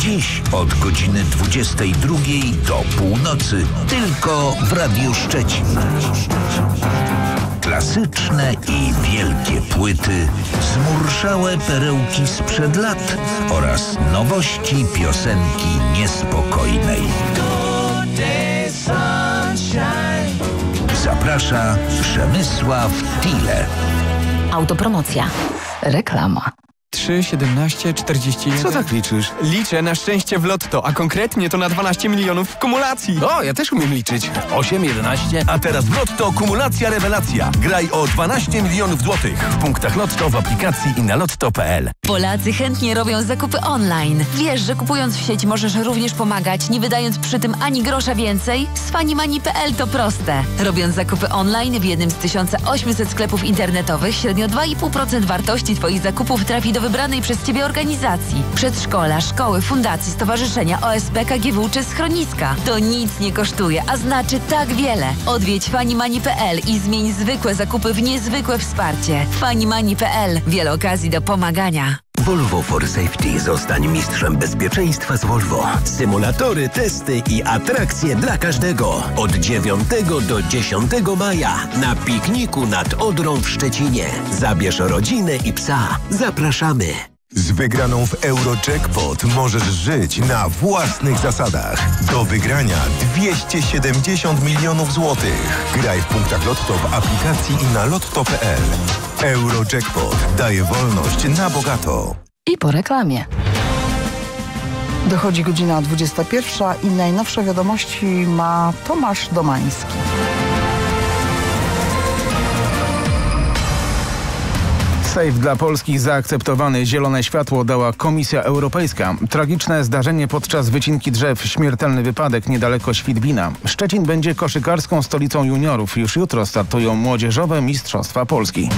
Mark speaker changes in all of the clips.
Speaker 1: Dziś od godziny 22 do północy tylko w Radiu Szczecin. Klasyczne i wielkie płyty, zmurszałe perełki sprzed lat oraz nowości piosenki niespokojnej. Zaprasza Przemysław Tile.
Speaker 2: Autopromocja. Reklama.
Speaker 3: 3, 17, 41...
Speaker 4: Co tak liczysz?
Speaker 3: Liczę na szczęście w lotto, a konkretnie to na 12 milionów w kumulacji.
Speaker 4: O, ja też umiem liczyć.
Speaker 5: 8, 11, a teraz w lotto kumulacja rewelacja. Graj o 12 milionów złotych w punktach lotto, w aplikacji i na lotto.pl.
Speaker 2: Polacy chętnie robią zakupy online. Wiesz, że kupując w sieci możesz również pomagać, nie wydając przy tym ani grosza więcej? Z Funnymoney.pl to proste. Robiąc zakupy online w jednym z 1800 sklepów internetowych, średnio 2,5% wartości Twoich zakupów trafi do wybranej przez Ciebie organizacji. Przedszkola, szkoły, fundacje, stowarzyszenia, OSP, KGW czy schroniska. To nic nie kosztuje, a znaczy tak wiele. Odwiedź Funnymoney.pl i zmień zwykłe zakupy w niezwykłe wsparcie. Funnymoney.pl. Wiele okazji do pomagania.
Speaker 6: Volvo for Safety. Zostań mistrzem bezpieczeństwa z Volvo. Symulatory, testy i atrakcje dla każdego. Od 9 do 10 maja na pikniku nad Odrą w Szczecinie. Zabierz rodzinę i psa. Zapraszamy.
Speaker 7: Z wygraną w Eurojackpot możesz żyć na własnych zasadach. Do wygrania 270 milionów złotych. Graj w punktach Lotto w aplikacji i na lotto.pl. Eurojackpot daje wolność na bogato.
Speaker 8: I po reklamie. Dochodzi godzina 21 i najnowsze wiadomości ma Tomasz Domański.
Speaker 9: Safe dla Polski zaakceptowany. Zielone światło dała Komisja Europejska. Tragiczne zdarzenie podczas wycinki drzew. Śmiertelny wypadek niedaleko Świdwina. Szczecin będzie koszykarską stolicą juniorów. Już jutro startują młodzieżowe Mistrzostwa Polski.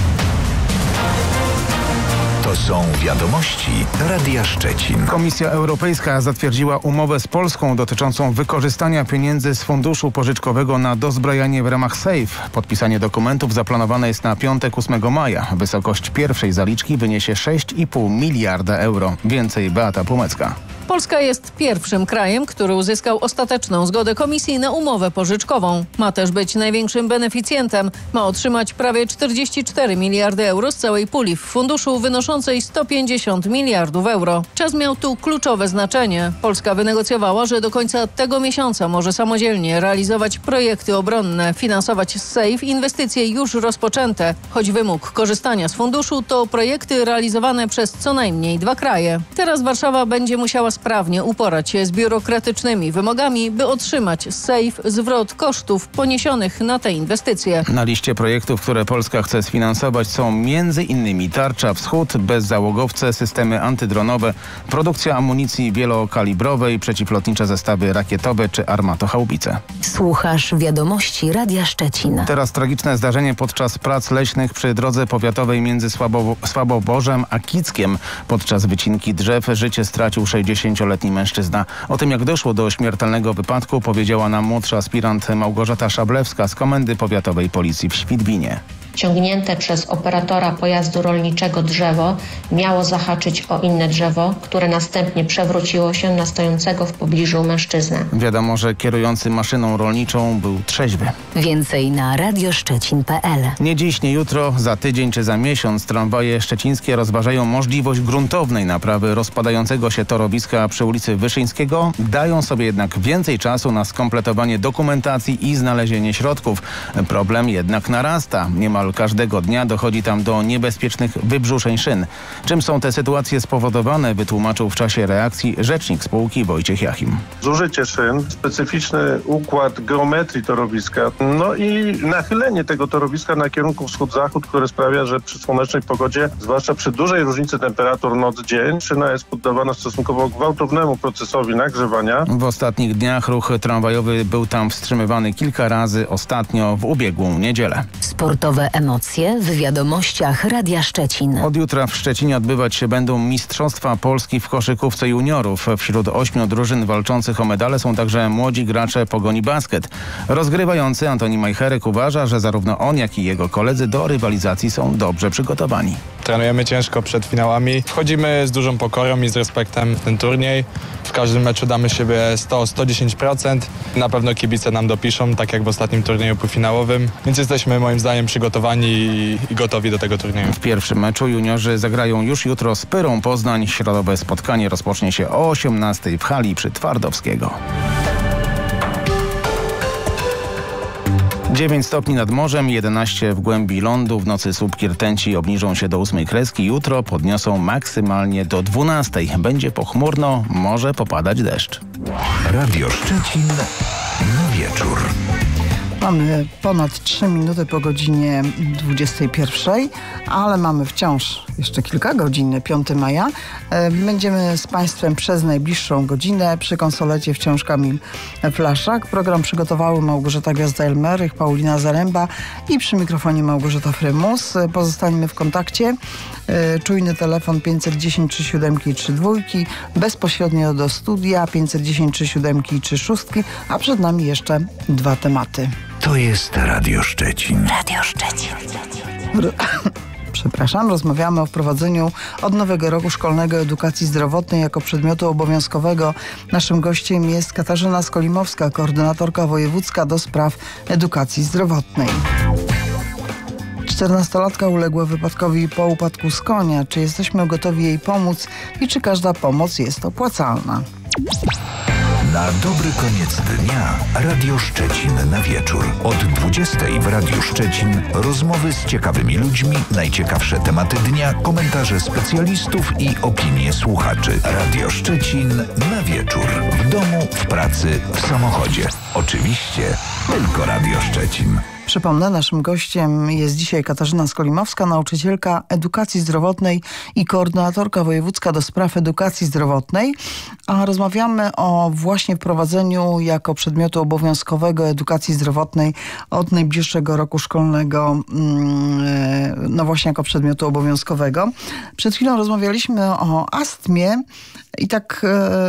Speaker 1: To są wiadomości Radia Szczecin.
Speaker 9: Komisja Europejska zatwierdziła umowę z Polską dotyczącą wykorzystania pieniędzy z funduszu pożyczkowego na dozbrajanie w ramach SAFE. Podpisanie dokumentów zaplanowane jest na piątek 8 maja. Wysokość pierwszej zaliczki wyniesie 6,5 miliarda euro. Więcej Beata Płomecka.
Speaker 10: Polska jest pierwszym krajem, który uzyskał ostateczną zgodę Komisji na umowę pożyczkową. Ma też być największym beneficjentem. Ma otrzymać prawie 44 miliardy euro z całej puli w funduszu wynoszącej 150 miliardów euro. Czas miał tu kluczowe znaczenie. Polska wynegocjowała, że do końca tego miesiąca może samodzielnie realizować projekty obronne, finansować z SAFE inwestycje już rozpoczęte. Choć wymóg korzystania z funduszu to projekty realizowane przez co najmniej 2 kraje. Teraz Warszawa będzie musiała sprawnie uporać się z biurokratycznymi wymogami, by otrzymać z SAFE zwrot kosztów poniesionych na te inwestycje.
Speaker 9: Na liście projektów, które Polska chce sfinansować, są m.in. Tarcza Wschód, bezzałogowce, systemy antydronowe, produkcja amunicji wielokalibrowej, przeciwlotnicze zestawy rakietowe czy armatochaubice.
Speaker 2: Słuchasz wiadomości Radia Szczecin.
Speaker 9: Teraz tragiczne zdarzenie podczas prac leśnych przy drodze powiatowej między Słaboborzem a Kickiem. Podczas wycinki drzew życie stracił 60-letni mężczyzna. O tym, jak doszło do śmiertelnego wypadku, powiedziała nam młodszy aspirant Małgorzata Szablewska z Komendy Powiatowej Policji w Świdwinie.
Speaker 11: Ciągnięte przez operatora pojazdu rolniczego drzewo miało zahaczyć o inne drzewo, które następnie przewróciło się na stojącego w pobliżu mężczyznę.
Speaker 9: Wiadomo, że kierujący maszyną rolniczą był trzeźwy.
Speaker 2: Więcej na radioszczecin.pl.
Speaker 9: Nie dziś, nie jutro, za tydzień czy za miesiąc tramwaje szczecińskie rozważają możliwość gruntownej naprawy rozpadającego się torowiska przy ulicy Wyszyńskiego. Dają sobie jednak więcej czasu na skompletowanie dokumentacji i znalezienie środków. Problem jednak narasta. Niemal każdego dnia dochodzi tam do niebezpiecznych wybrzuszeń szyn. Czym są te sytuacje spowodowane, wytłumaczył w czasie reakcji rzecznik spółki Wojciech Jachim.
Speaker 12: Zużycie szyn, specyficzny układ geometrii torowiska, no i nachylenie tego torowiska na kierunku wschód-zachód, które sprawia, że przy słonecznej pogodzie, zwłaszcza przy dużej różnicy temperatur noc-dzień, szyna jest poddawana stosunkowo gwałtownemu procesowi nagrzewania.
Speaker 9: W ostatnich dniach ruch tramwajowy był tam wstrzymywany kilka razy, ostatnio w ubiegłą niedzielę.
Speaker 2: Sportowe emocje w wiadomościach Radia Szczecin.
Speaker 9: Od jutra w Szczecinie odbywać się będą Mistrzostwa Polski w koszykówce juniorów. Wśród 8 drużyn walczących o medale są także młodzi gracze Pogoni Basket. Rozgrywający Antoni Majcherek uważa, że zarówno on, jak i jego koledzy do rywalizacji są dobrze przygotowani.
Speaker 4: Trenujemy ciężko przed finałami. Wchodzimy z dużą pokorą i z respektem w ten turniej. W każdym meczu damy siebie 100-110%. Na pewno kibice nam dopiszą, tak jak w ostatnim turnieju półfinałowym. Więc jesteśmy moim zdaniem przygotowani i gotowi do tego turnieju.
Speaker 9: W pierwszym meczu juniorzy zagrają już jutro z Pyrą Poznań. Środowe spotkanie rozpocznie się o 18:00 w hali przy Twardowskiego. 9 stopni nad morzem, 11 w głębi lądu. W nocy słupki rtęci obniżą się do 8 kreski. Jutro podniosą maksymalnie do 12. Będzie pochmurno, może popadać deszcz.
Speaker 1: Radio Szczecin na wieczór.
Speaker 8: Mamy ponad 3 minuty po godzinie 21, ale mamy wciąż jeszcze kilka godzin, 5 maja. Będziemy z Państwem przez najbliższą godzinę przy konsolecie wciąż Kamil Flaszak. Program przygotowały Małgorzata Gwiazda-Elmerych, Paulina Zaręba i przy mikrofonie Małgorzata Frymus. Pozostańmy w kontakcie. Czujny telefon 510 37 32, bezpośrednio do studia 510 37 36, a przed nami jeszcze 2 tematy.
Speaker 1: To jest Radio Szczecin.
Speaker 2: Radio Szczecin.
Speaker 8: Przepraszam, rozmawiamy o wprowadzeniu od nowego roku szkolnego edukacji zdrowotnej jako przedmiotu obowiązkowego. Naszym gościem jest Katarzyna Skolimowska, koordynatorka wojewódzka do spraw edukacji zdrowotnej. 14-latka uległa wypadkowi po upadku z konia. Czy jesteśmy gotowi jej pomóc i czy każda pomoc jest opłacalna?
Speaker 1: Na dobry koniec dnia Radio Szczecin na wieczór. Od 20:00 w Radiu Szczecin rozmowy z ciekawymi ludźmi, najciekawsze tematy dnia, komentarze specjalistów i opinie słuchaczy. Radio Szczecin na wieczór. W domu, w pracy, w samochodzie. Oczywiście tylko Radio Szczecin.
Speaker 8: Przypomnę, naszym gościem jest dzisiaj Katarzyna Skolimowska, nauczycielka edukacji zdrowotnej i koordynatorka wojewódzka do spraw edukacji zdrowotnej. A rozmawiamy o właśnie wprowadzeniu jako przedmiotu obowiązkowego edukacji zdrowotnej od najbliższego roku szkolnego, no właśnie jako przedmiotu obowiązkowego. Przed chwilą rozmawialiśmy o astmie i tak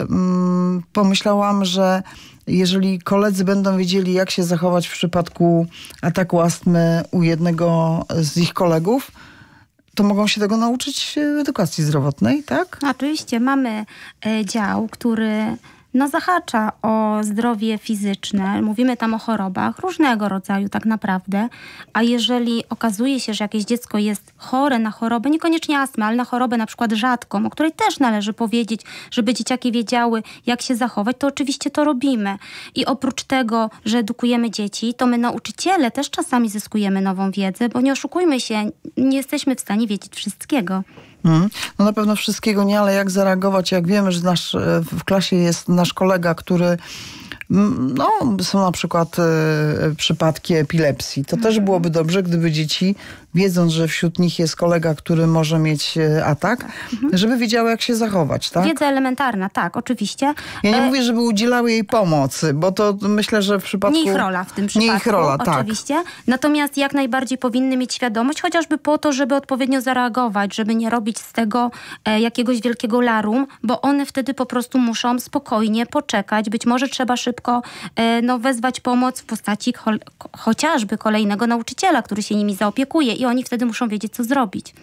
Speaker 8: pomyślałam, że jeżeli koledzy będą wiedzieli, jak się zachować w przypadku ataku astmy u jednego z ich kolegów, to mogą się tego nauczyć w edukacji zdrowotnej, tak?
Speaker 13: Oczywiście. Mamy dział, który zahacza o zdrowie fizyczne. Mówimy tam o chorobach różnego rodzaju tak naprawdę. A jeżeli okazuje się, że jakieś dziecko jest chore na chorobę, niekoniecznie astmę, ale na chorobę na przykład rzadką, o której też należy powiedzieć, żeby dzieciaki wiedziały, jak się zachować, to oczywiście to robimy. I oprócz tego, że edukujemy dzieci, to my nauczyciele też czasami zyskujemy nową wiedzę, bo nie oszukujmy się, nie jesteśmy w stanie wiedzieć wszystkiego.
Speaker 8: No na pewno wszystkiego nie, ale jak zareagować, jak wiemy, że w klasie jest nasz kolega, który są na przykład przypadki epilepsji. To też byłoby dobrze, gdyby dzieci, wiedząc, że wśród nich jest kolega, który może mieć atak, żeby wiedziały, jak się zachować, tak?
Speaker 13: Wiedza elementarna, tak, oczywiście.
Speaker 8: Ja nie mówię, żeby udzielały jej pomocy, bo to myślę, że w przypadku...
Speaker 13: Nie ich rola w tym przypadku,
Speaker 8: nie ich rola,
Speaker 13: oczywiście. Tak. Natomiast jak najbardziej powinny mieć świadomość, chociażby po to, żeby odpowiednio zareagować, żeby nie robić z tego jakiegoś wielkiego larum, bo one wtedy po prostu muszą spokojnie poczekać. Być może trzeba szybko wezwać pomoc w postaci chociażby kolejnego nauczyciela, który się nimi zaopiekuje i oni wtedy muszą wiedzieć, co zrobić.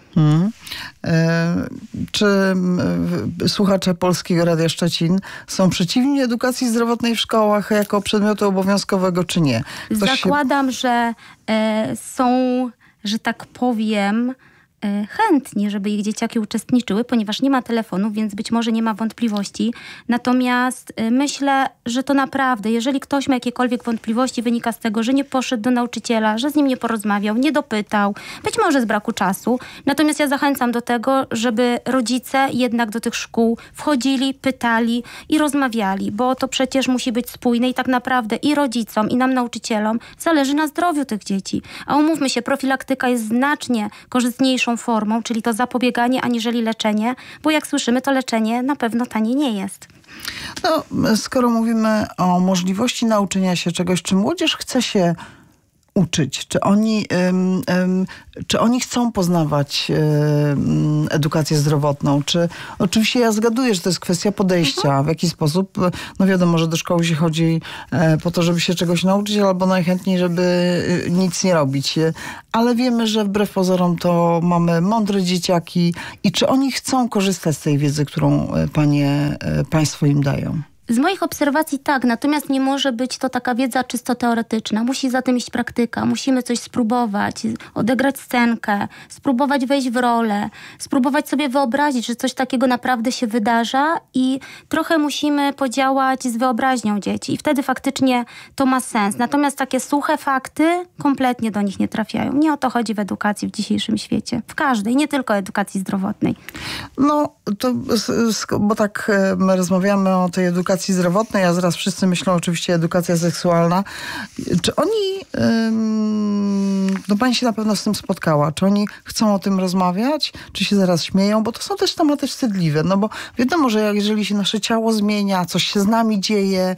Speaker 8: Czy słuchacze Polskiego Radia Szczecin są przeciwni edukacji zdrowotnej w szkołach jako przedmiotu obowiązkowego, czy nie?
Speaker 13: Zakładam, że są, że tak powiem, chętnie, żeby ich dzieciaki uczestniczyły, ponieważ nie ma telefonów, więc być może nie ma wątpliwości. Natomiast myślę, że to naprawdę, jeżeli ktoś ma jakiekolwiek wątpliwości, wynika z tego, że nie poszedł do nauczyciela, że z nim nie porozmawiał, nie dopytał, być może z braku czasu. Natomiast ja zachęcam do tego, żeby rodzice jednak do tych szkół wchodzili, pytali i rozmawiali, bo to przecież musi być spójne i tak naprawdę i rodzicom, i nam nauczycielom zależy na zdrowiu tych dzieci. A umówmy się, profilaktyka jest znacznie korzystniejszą formą, czyli to zapobieganie, aniżeli leczenie, bo jak słyszymy, to leczenie na pewno tanie nie jest.
Speaker 8: Skoro mówimy o możliwości nauczenia się czegoś, czy młodzież chce się uczyć? Czy oni chcą poznawać edukację zdrowotną? Czy oczywiście ja zgaduję, że to jest kwestia podejścia. W jaki sposób? No wiadomo, że do szkoły się chodzi po to, żeby się czegoś nauczyć, albo najchętniej, żeby nic nie robić. Ale wiemy, że wbrew pozorom to mamy mądre dzieciaki. I czy oni chcą korzystać z tej wiedzy, którą państwo im dają?
Speaker 13: Z moich obserwacji tak, natomiast nie może być to taka wiedza czysto teoretyczna. Musi za tym iść praktyka, musimy coś spróbować, odegrać scenkę, spróbować wejść w rolę, spróbować sobie wyobrazić, że coś takiego naprawdę się wydarza i trochę musimy podziałać z wyobraźnią dzieci i wtedy faktycznie to ma sens. Natomiast takie suche fakty kompletnie do nich nie trafiają. Nie o to chodzi w edukacji w dzisiejszym świecie. W każdej, nie tylko edukacji zdrowotnej.
Speaker 8: No, to, bo tak my rozmawiamy o tej edukacji zdrowotnej, a zaraz wszyscy myślą oczywiście edukacja seksualna. Czy oni, no pani się na pewno z tym spotkała, czy oni chcą o tym rozmawiać, czy się zaraz śmieją, bo to są też tematy wstydliwe, no bo wiadomo, że jeżeli się nasze ciało zmienia, coś się z nami dzieje.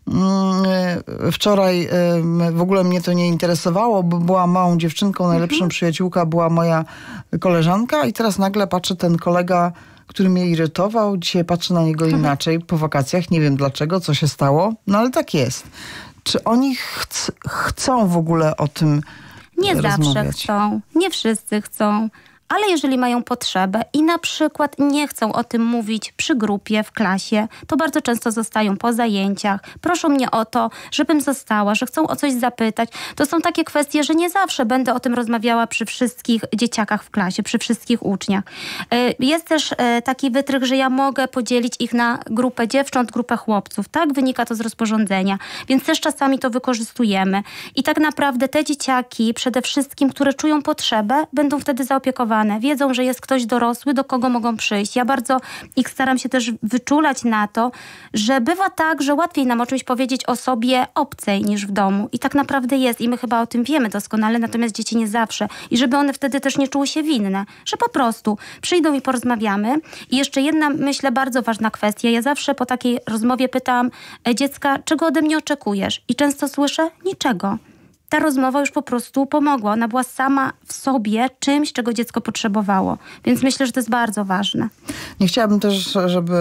Speaker 8: Wczoraj w ogóle mnie to nie interesowało, bo była małą dziewczynką, najlepszą przyjaciółka była moja koleżanka i teraz nagle patrzę, ten kolega, który mnie irytował, dzisiaj patrzę na niego inaczej po wakacjach. Nie wiem dlaczego, co się stało, no ale tak jest. Czy oni chcą w ogóle o tym rozmawiać?
Speaker 13: Nie zawsze chcą, nie wszyscy chcą. Ale jeżeli mają potrzebę i na przykład nie chcą o tym mówić przy grupie, w klasie, to bardzo często zostają po zajęciach. Proszą mnie o to, żebym została, że chcą o coś zapytać. To są takie kwestie, że nie zawsze będę o tym rozmawiała przy wszystkich dzieciakach w klasie, przy wszystkich uczniach. Jest też taki wytrych, że ja mogę podzielić ich na grupę dziewcząt, grupę chłopców. Tak wynika to z rozporządzenia. Więc też czasami to wykorzystujemy. I tak naprawdę te dzieciaki, przede wszystkim, które czują potrzebę, będą wtedy zaopiekowane. Wiedzą, że jest ktoś dorosły, do kogo mogą przyjść. Ja bardzo ich staram się też wyczulać na to, że bywa tak, że łatwiej nam o czymś powiedzieć osobie obcej niż w domu. I tak naprawdę jest. I my chyba o tym wiemy doskonale, natomiast dzieci nie zawsze. I żeby one wtedy też nie czuły się winne. Że po prostu przyjdą i porozmawiamy. I jeszcze jedna, myślę, bardzo ważna kwestia. Ja zawsze po takiej rozmowie pytałam dziecka, czego ode mnie oczekujesz? I często słyszę, niczego. Ta rozmowa już po prostu pomogła. Ona była sama w sobie czymś, czego dziecko potrzebowało. Więc myślę, że to jest bardzo ważne.
Speaker 8: Nie chciałabym też,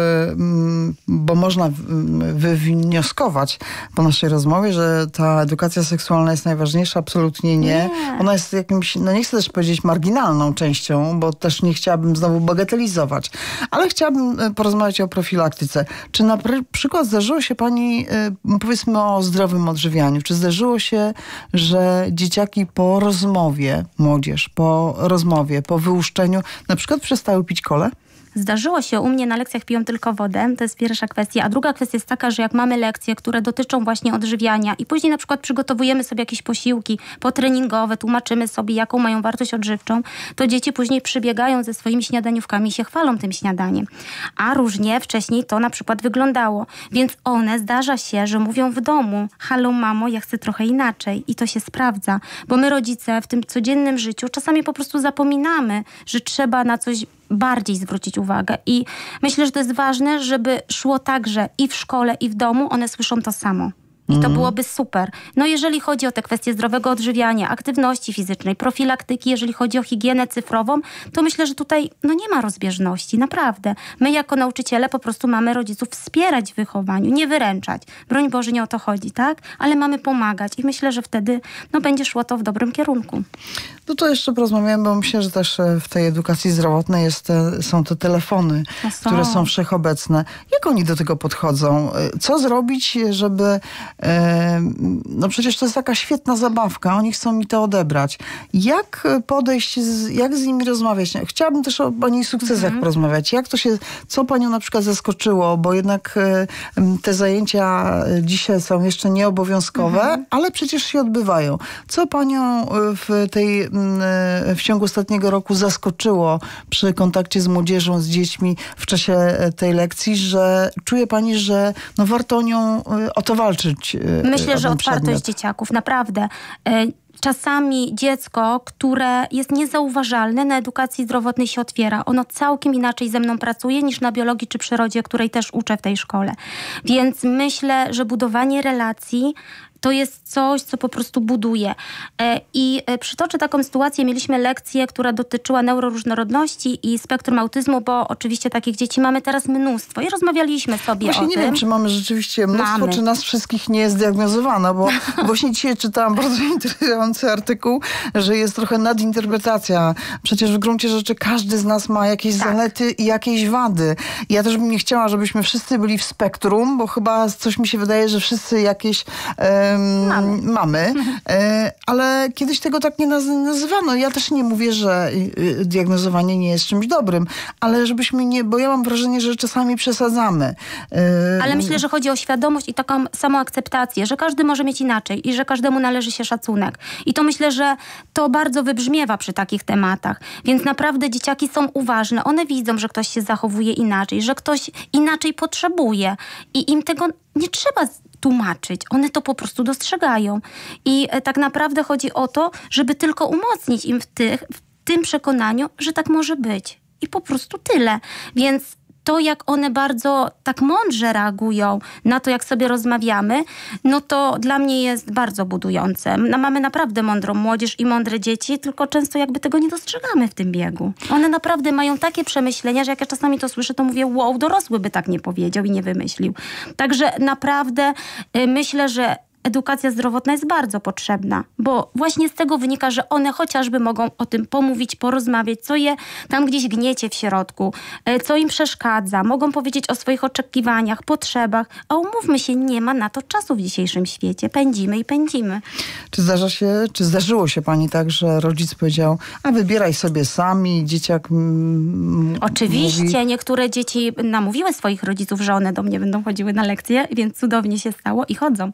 Speaker 8: bo można wywnioskować po naszej rozmowie, że ta edukacja seksualna jest najważniejsza. Absolutnie nie. Ona jest jakimś, no nie chcę też powiedzieć marginalną częścią, bo też nie chciałabym znowu bagatelizować. Ale chciałabym porozmawiać o profilaktyce. Czy na przykład zdarzyło się pani, powiedzmy o zdrowym odżywianiu, czy zdarzyło się, że dzieciaki po rozmowie, młodzież po rozmowie, po wyłuszczeniu na przykład przestały pić kolę?
Speaker 13: Zdarzyło się, u mnie na lekcjach piją tylko wodę, to jest pierwsza kwestia. A druga kwestia jest taka, że jak mamy lekcje, które dotyczą właśnie odżywiania i później na przykład przygotowujemy sobie jakieś posiłki potreningowe, tłumaczymy sobie, jaką mają wartość odżywczą, to dzieci później przybiegają ze swoimi śniadaniówkami i się chwalą tym śniadaniem. A różnie wcześniej to na przykład wyglądało. Więc one, zdarza się, że mówią w domu, halo mamo, ja chcę trochę inaczej. I to się sprawdza. Bo my rodzice w tym codziennym życiu czasami po prostu zapominamy, że trzeba na coś bardziej zwrócić uwagę. I myślę, że to jest ważne, żeby szło także i w szkole, i w domu. One słyszą to samo. I to byłoby super. No jeżeli chodzi o te kwestie zdrowego odżywiania, aktywności fizycznej, profilaktyki, jeżeli chodzi o higienę cyfrową, to myślę, że tutaj nie ma rozbieżności, naprawdę. My jako nauczyciele po prostu mamy rodziców wspierać w wychowaniu, nie wyręczać. Broń Boże, nie o to chodzi, tak? Ale mamy pomagać i myślę, że wtedy będzie szło to w dobrym kierunku.
Speaker 8: No to jeszcze porozmawiamy, bo myślę, że też w tej edukacji zdrowotnej są te telefony, które są wszechobecne. Jak oni do tego podchodzą? Co zrobić, żeby... No przecież to jest taka świetna zabawka, oni chcą mi to odebrać. Jak podejść, jak z nimi rozmawiać? Chciałabym też o pani sukcesach porozmawiać. Co panią na przykład zaskoczyło, bo jednak te zajęcia dzisiaj są jeszcze nieobowiązkowe, ale przecież się odbywają. Co panią w ciągu ostatniego roku zaskoczyło przy kontakcie z młodzieżą, z dziećmi w czasie tej lekcji, że czuje pani, że warto o to walczyć?
Speaker 13: Myślę, że otwartość dzieciaków, naprawdę. Czasami dziecko, które jest niezauważalne, na edukacji zdrowotnej się otwiera. Ono całkiem inaczej ze mną pracuje niż na biologii czy przyrodzie, której też uczę w tej szkole. Więc myślę, że budowanie relacji to jest coś, co po prostu buduje. I przytoczę taką sytuację. Mieliśmy lekcję, która dotyczyła neuroróżnorodności i spektrum autyzmu, bo oczywiście takich dzieci mamy teraz mnóstwo i rozmawialiśmy sobie
Speaker 8: właśnie
Speaker 13: o
Speaker 8: nie
Speaker 13: tym.
Speaker 8: wiem, czy mamy rzeczywiście mnóstwo, czy nas wszystkich nie zdiagnozowano, bo właśnie dzisiaj czytałam bardzo interesujący artykuł, że jest trochę nadinterpretacja. Przecież w gruncie rzeczy każdy z nas ma jakieś zalety i jakieś wady. Ja też bym nie chciała, żebyśmy wszyscy byli w spektrum, bo chyba coś mi się wydaje, że wszyscy jakieś mamy. Ale kiedyś tego tak nie nazywano. Ja też nie mówię, że diagnozowanie nie jest czymś dobrym, ale żebyśmy nie, bo ja mam wrażenie, że czasami przesadzamy.
Speaker 13: Ale myślę, że chodzi o świadomość i taką samoakceptację, że każdy może mieć inaczej i że każdemu należy się szacunek. I to myślę, że to bardzo wybrzmiewa przy takich tematach. Więc naprawdę dzieciaki są uważne. One widzą, że ktoś się zachowuje inaczej, że ktoś inaczej potrzebuje i im tego nie trzeba tłumaczyć. One to po prostu dostrzegają. I tak naprawdę chodzi o to, żeby tylko umocnić im w tym przekonaniu, że tak może być. I po prostu tyle. Więc to, jak one bardzo tak mądrze reagują na to, jak sobie rozmawiamy, no to dla mnie jest bardzo budujące. Mamy naprawdę mądrą młodzież i mądre dzieci, tylko często jakby tego nie dostrzegamy w tym biegu. One naprawdę mają takie przemyślenia, że jak ja czasami to słyszę, to mówię, wow, dorosły by tak nie powiedział i nie wymyślił. Także naprawdę myślę, że edukacja zdrowotna jest bardzo potrzebna, bo właśnie z tego wynika, że one chociażby mogą o tym pomówić, porozmawiać, co je tam gdzieś gniecie w środku, co im przeszkadza, mogą powiedzieć o swoich oczekiwaniach, potrzebach, a umówmy się, nie ma na to czasu w dzisiejszym świecie. Pędzimy i pędzimy.
Speaker 8: Czy zdarzyło się pani tak, że rodzic powiedział, a wybieraj sobie sami, dzieciak
Speaker 13: Oczywiście,
Speaker 8: mówi...
Speaker 13: niektóre dzieci namówiły swoich rodziców, że one do mnie będą chodziły na lekcje, więc cudownie się stało i chodzą.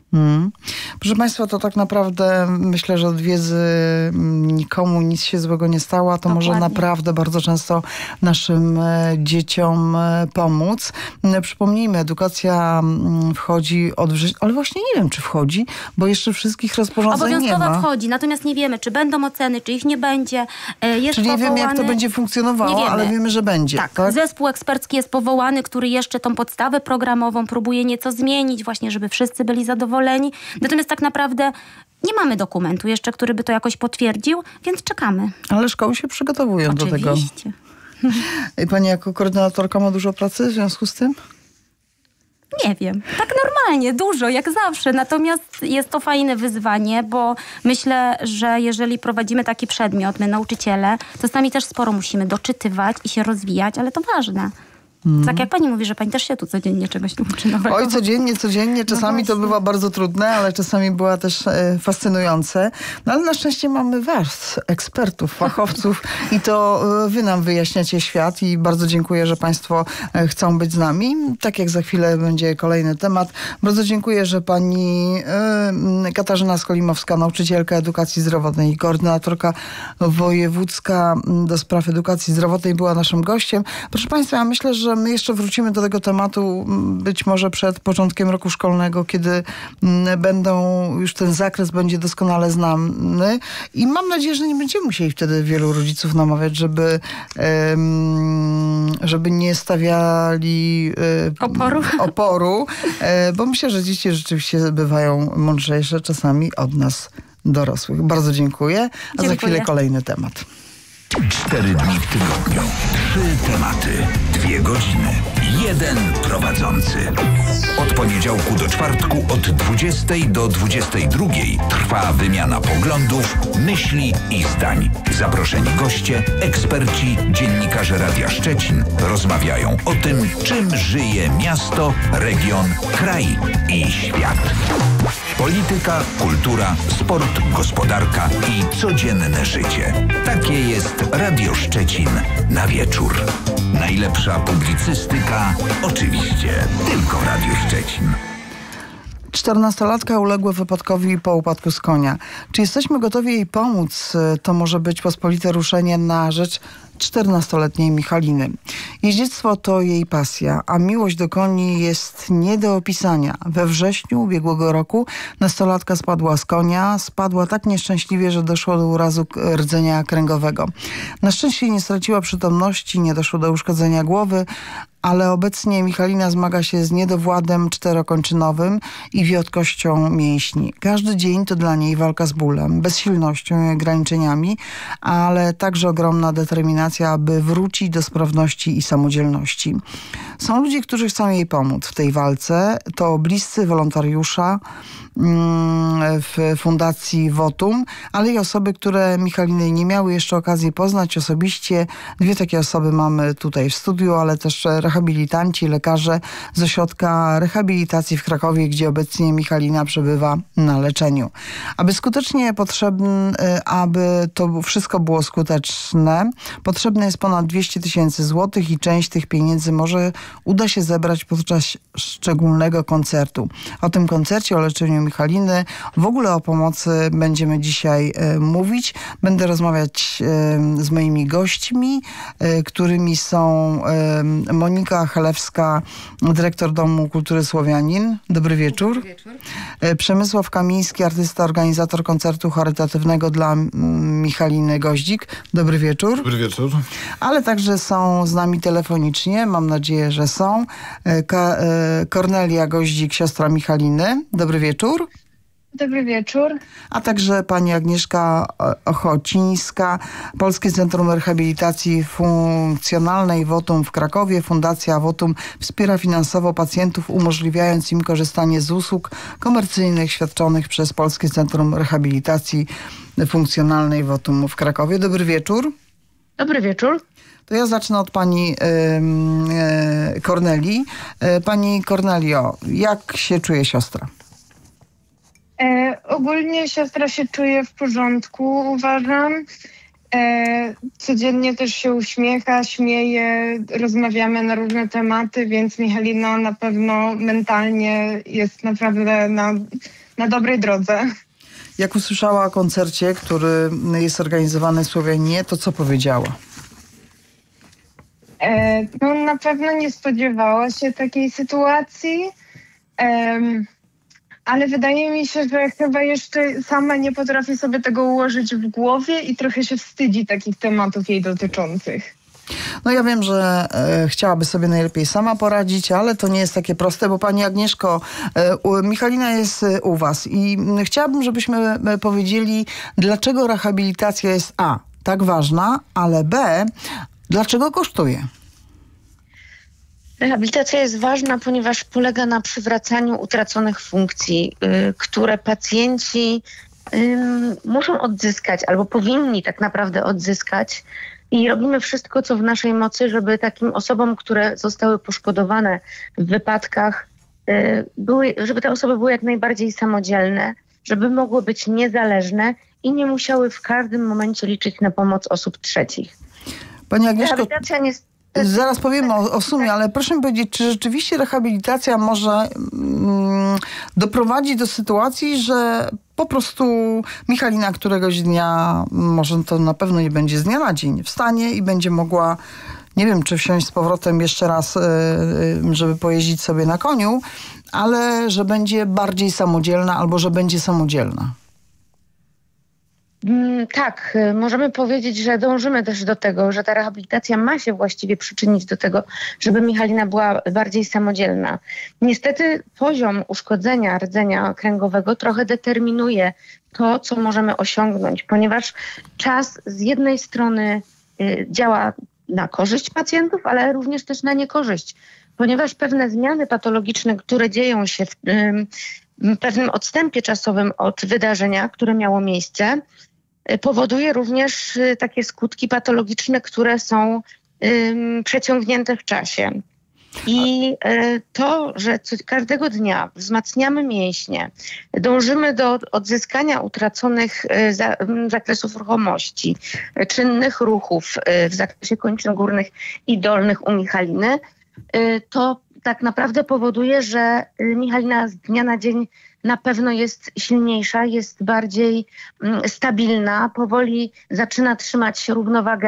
Speaker 8: Proszę Państwa, to tak naprawdę myślę, że od wiedzy nikomu nic się złego nie stało, a to może naprawdę bardzo często naszym dzieciom pomóc. Przypomnijmy, edukacja wchodzi od września, ale właśnie nie wiem, czy wchodzi, bo jeszcze wszystkich rozporządzeń nie ma.
Speaker 13: Obowiązkowo wchodzi, natomiast nie wiemy, czy będą oceny, czy ich nie będzie.
Speaker 8: Czyli nie wiemy, jak to będzie funkcjonowało, ale wiemy, że będzie.
Speaker 13: Tak. Zespół ekspercki jest powołany, który jeszcze tą podstawę programową próbuje nieco zmienić, właśnie żeby wszyscy byli zadowoleni. Natomiast tak naprawdę nie mamy dokumentu jeszcze, który by to jakoś potwierdził, więc czekamy.
Speaker 8: Ale szkoły się przygotowują do tego.
Speaker 13: Oczywiście.
Speaker 8: I pani jako koordynatorka ma dużo pracy w związku z tym?
Speaker 13: Nie wiem. Tak normalnie, dużo, jak zawsze. Natomiast jest to fajne wyzwanie, bo myślę, że jeżeli prowadzimy taki przedmiot, my nauczyciele, to sami też sporo musimy doczytywać i się rozwijać, ale to ważne. Tak jak pani mówi, że pani też się tu codziennie czegoś uczy nowego.
Speaker 8: Oj, codziennie. Czasami to bywa bardzo trudne, ale czasami była też fascynujące. No ale na szczęście mamy was, ekspertów, fachowców i to wy nam wyjaśniacie świat i bardzo dziękuję, że państwo chcą być z nami. Tak jak za chwilę będzie kolejny temat. Bardzo dziękuję, że pani Katarzyna Skolimowska, nauczycielka edukacji zdrowotnej i koordynatorka wojewódzka do spraw edukacji zdrowotnej była naszym gościem. Proszę państwa, ja myślę, że my jeszcze wrócimy do tego tematu być może przed początkiem roku szkolnego, kiedy już ten zakres będzie doskonale znany i mam nadzieję, że nie będziemy musieli wtedy wielu rodziców namawiać, żeby nie stawiali oporu, bo myślę, że dzieci rzeczywiście bywają mądrzejsze czasami od nas dorosłych. Bardzo dziękuję. A za chwilę kolejny temat.
Speaker 1: 4 dni w tygodniu, 3 tematy, 2 godziny, 1 prowadzący. Od poniedziałku do czwartku od 20 do 22 trwa wymiana poglądów, myśli i zdań. Zaproszeni goście, eksperci, dziennikarze Radia Szczecin rozmawiają o tym, czym żyje miasto, region, kraj i świat. Polityka, kultura, sport, gospodarka i codzienne życie. Takie jest Radio Szczecin na wieczór. Najlepsza publicystyka oczywiście tylko w Radiu Szczecin.
Speaker 8: 14-latka uległa wypadkowi po upadku z konia. Czy jesteśmy gotowi jej pomóc? To może być pospolite ruszenie na rzecz 14-letniej Michaliny. Jeździectwo to jej pasja, a miłość do koni jest nie do opisania. We wrześniu ubiegłego roku nastolatka spadła z konia. Spadła tak nieszczęśliwie, że doszło do urazu rdzenia kręgowego. Na szczęście nie straciła przytomności, nie doszło do uszkodzenia głowy, ale obecnie Michalina zmaga się z niedowładem czterokończynowym i wiotkością mięśni. Każdy dzień to dla niej walka z bólem, bezsilnością i ograniczeniami, ale także ogromna determinacja, aby wrócić do sprawności i samodzielności. Są ludzie, którzy chcą jej pomóc w tej walce. To bliscy wolontariusza w Fundacji Votum, ale i osoby, które Michaliny nie miały jeszcze okazji poznać osobiście. Dwie takie osoby mamy tutaj w studiu, ale też rehabilitanci, lekarze z Ośrodka Rehabilitacji w Krakowie, gdzie obecnie Michalina przebywa na leczeniu. Aby to wszystko było skuteczne, potrzebne jest ponad 200 000 złotych i część tych pieniędzy może uda się zebrać podczas szczególnego koncertu. O tym koncercie, o leczeniu Michaliny, w ogóle o pomocy będziemy dzisiaj mówić. Będę rozmawiać z moimi gośćmi, którymi są Monika Chalewska, dyrektor Domu Kultury Słowianin. Dobry wieczór. Dobry wieczór. Przemysław Kamiński, artysta, organizator koncertu charytatywnego dla Michaliny Goździk. Dobry wieczór.
Speaker 14: Dobry wieczór.
Speaker 8: Ale także są z nami telefonicznie, mam nadzieję, że są. Kornelia Goździk, siostra Michaliny. Dobry wieczór.
Speaker 15: Dobry wieczór.
Speaker 8: A także pani Agnieszka Ochocińska, Polskie Centrum Rehabilitacji Funkcjonalnej Votum w Krakowie. Fundacja Votum wspiera finansowo pacjentów, umożliwiając im korzystanie z usług komercyjnych świadczonych przez Polskie Centrum Rehabilitacji Funkcjonalnej Votum w Krakowie. Dobry wieczór.
Speaker 15: Dobry wieczór.
Speaker 8: To ja zacznę od pani Kornelii. Pani Kornelio, jak się czuje siostra?
Speaker 15: Ogólnie siostra się czuje w porządku, uważam. Codziennie też się uśmiecha, śmieje, rozmawiamy na różne tematy, więc Michalina na pewno mentalnie jest naprawdę na dobrej drodze.
Speaker 8: Jak usłyszała o koncercie, który jest organizowany w Słowianinie, to co powiedziała?
Speaker 15: No na pewno nie spodziewała się takiej sytuacji. Ale wydaje mi się, że chyba jeszcze sama nie potrafi sobie tego ułożyć w głowie i trochę się wstydzi takich tematów jej dotyczących.
Speaker 8: No ja wiem, że chciałaby sobie najlepiej sama poradzić, ale to nie jest takie proste, bo pani Agnieszko, Michalina jest u was i chciałabym, żebyśmy powiedzieli, dlaczego rehabilitacja jest A, tak ważna, ale B, dlaczego kosztuje?
Speaker 11: Rehabilitacja jest ważna, ponieważ polega na przywracaniu utraconych funkcji, które pacjenci muszą odzyskać albo powinni tak naprawdę odzyskać. I robimy wszystko, co w naszej mocy, żeby takim osobom, które zostały poszkodowane w wypadkach, żeby te osoby były jak najbardziej samodzielne, żeby mogły być niezależne i nie musiały w każdym momencie liczyć na pomoc osób trzecich.
Speaker 8: Pani Agnieszko,
Speaker 11: rehabilitacja nie...
Speaker 8: Zaraz powiemy o sumie, ale proszę mi powiedzieć, czy rzeczywiście rehabilitacja może doprowadzić do sytuacji, że po prostu Michalina któregoś dnia, może to na pewno nie będzie z dnia na dzień, wstanie i będzie mogła, nie wiem, czy wsiąść z powrotem jeszcze raz, żeby pojeździć sobie na koniu, ale że będzie bardziej samodzielna albo że będzie samodzielna?
Speaker 11: Tak, możemy powiedzieć, że dążymy też do tego, że ta rehabilitacja ma się właściwie przyczynić do tego, żeby Michalina była bardziej samodzielna. Niestety poziom uszkodzenia rdzenia kręgowego trochę determinuje to, co możemy osiągnąć, ponieważ czas z jednej strony działa na korzyść pacjentów, ale również też na niekorzyść, ponieważ pewne zmiany patologiczne, które dzieją się w pewnym odstępie czasowym od wydarzenia, które miało miejsce, powoduje również takie skutki patologiczne, które są przeciągnięte w czasie. I to, że każdego dnia wzmacniamy mięśnie, dążymy do odzyskania utraconych zakresów ruchomości, czynnych ruchów w zakresie kończyn górnych i dolnych u Michaliny, to tak naprawdę powoduje, że Michalina z dnia na dzień na pewno jest silniejsza, jest bardziej stabilna, powoli zaczyna trzymać równowagę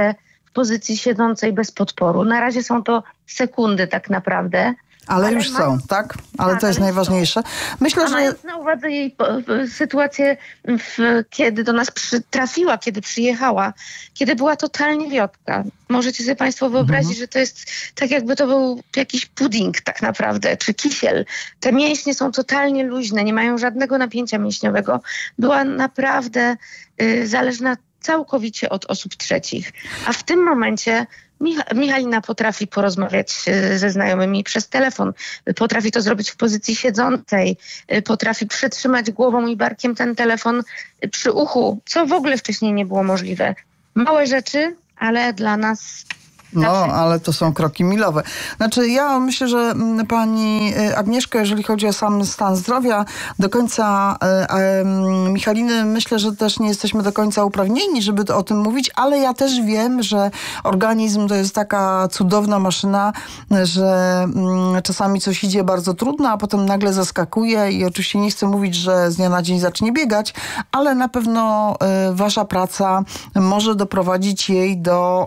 Speaker 11: w pozycji siedzącej bez podporu. Na razie są to sekundy tak naprawdę.
Speaker 8: Ale już są, tak? Ale to jest najważniejsze. Myślę, że...
Speaker 11: Mając na uwadze jej sytuację, kiedy do nas trafiła, kiedy przyjechała, kiedy była totalnie wiotka. Możecie sobie Państwo wyobrazić, że to jest tak, jakby to był jakiś pudding tak naprawdę, czy kisiel. Te mięśnie są totalnie luźne, nie mają żadnego napięcia mięśniowego. Była naprawdę zależna całkowicie od osób trzecich. A w tym momencie Michalina potrafi porozmawiać ze znajomymi przez telefon, potrafi to zrobić w pozycji siedzącej, potrafi przytrzymać głową i barkiem ten telefon przy uchu, co w ogóle wcześniej nie było możliwe. Małe rzeczy, ale dla nas...
Speaker 8: No, ale to są kroki milowe. Znaczy, ja myślę, że pani Agnieszka, jeżeli chodzi o sam stan zdrowia, do końca Michaliny, myślę, że też nie jesteśmy do końca uprawnieni, żeby o tym mówić, ale ja też wiem, że organizm to jest taka cudowna maszyna, że czasami coś idzie bardzo trudno, a potem nagle zaskakuje i oczywiście nie chcę mówić, że z dnia na dzień zacznie biegać, ale na pewno wasza praca może doprowadzić jej do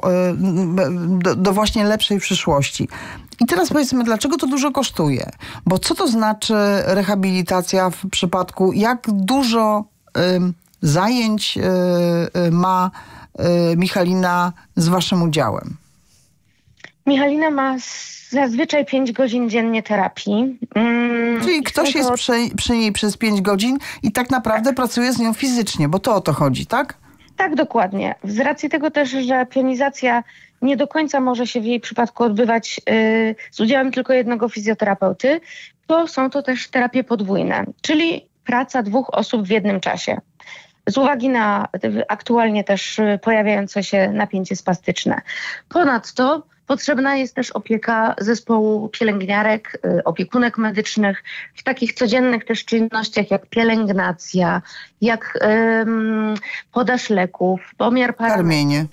Speaker 8: właśnie lepszej przyszłości. I teraz powiedzmy, dlaczego to dużo kosztuje? Bo co to znaczy rehabilitacja w przypadku, jak dużo zajęć ma Michalina z waszym udziałem?
Speaker 11: Michalina ma zazwyczaj 5 godzin dziennie terapii.
Speaker 8: Czyli ktoś jest przy niej przez 5 godzin i tak naprawdę pracuje z nią fizycznie, bo to o to chodzi, tak?
Speaker 11: Tak, dokładnie. Z racji tego też, że pionizacja nie do końca może się w jej przypadku odbywać z udziałem tylko jednego fizjoterapeuty, to są to też terapie podwójne, czyli praca 2 osób w jednym czasie. Z uwagi na aktualnie też pojawiające się napięcie spastyczne. Ponadto potrzebna jest też opieka zespołu pielęgniarek, opiekunek medycznych w takich codziennych też czynnościach jak pielęgnacja, jak podaż leków, pomiar parametrów.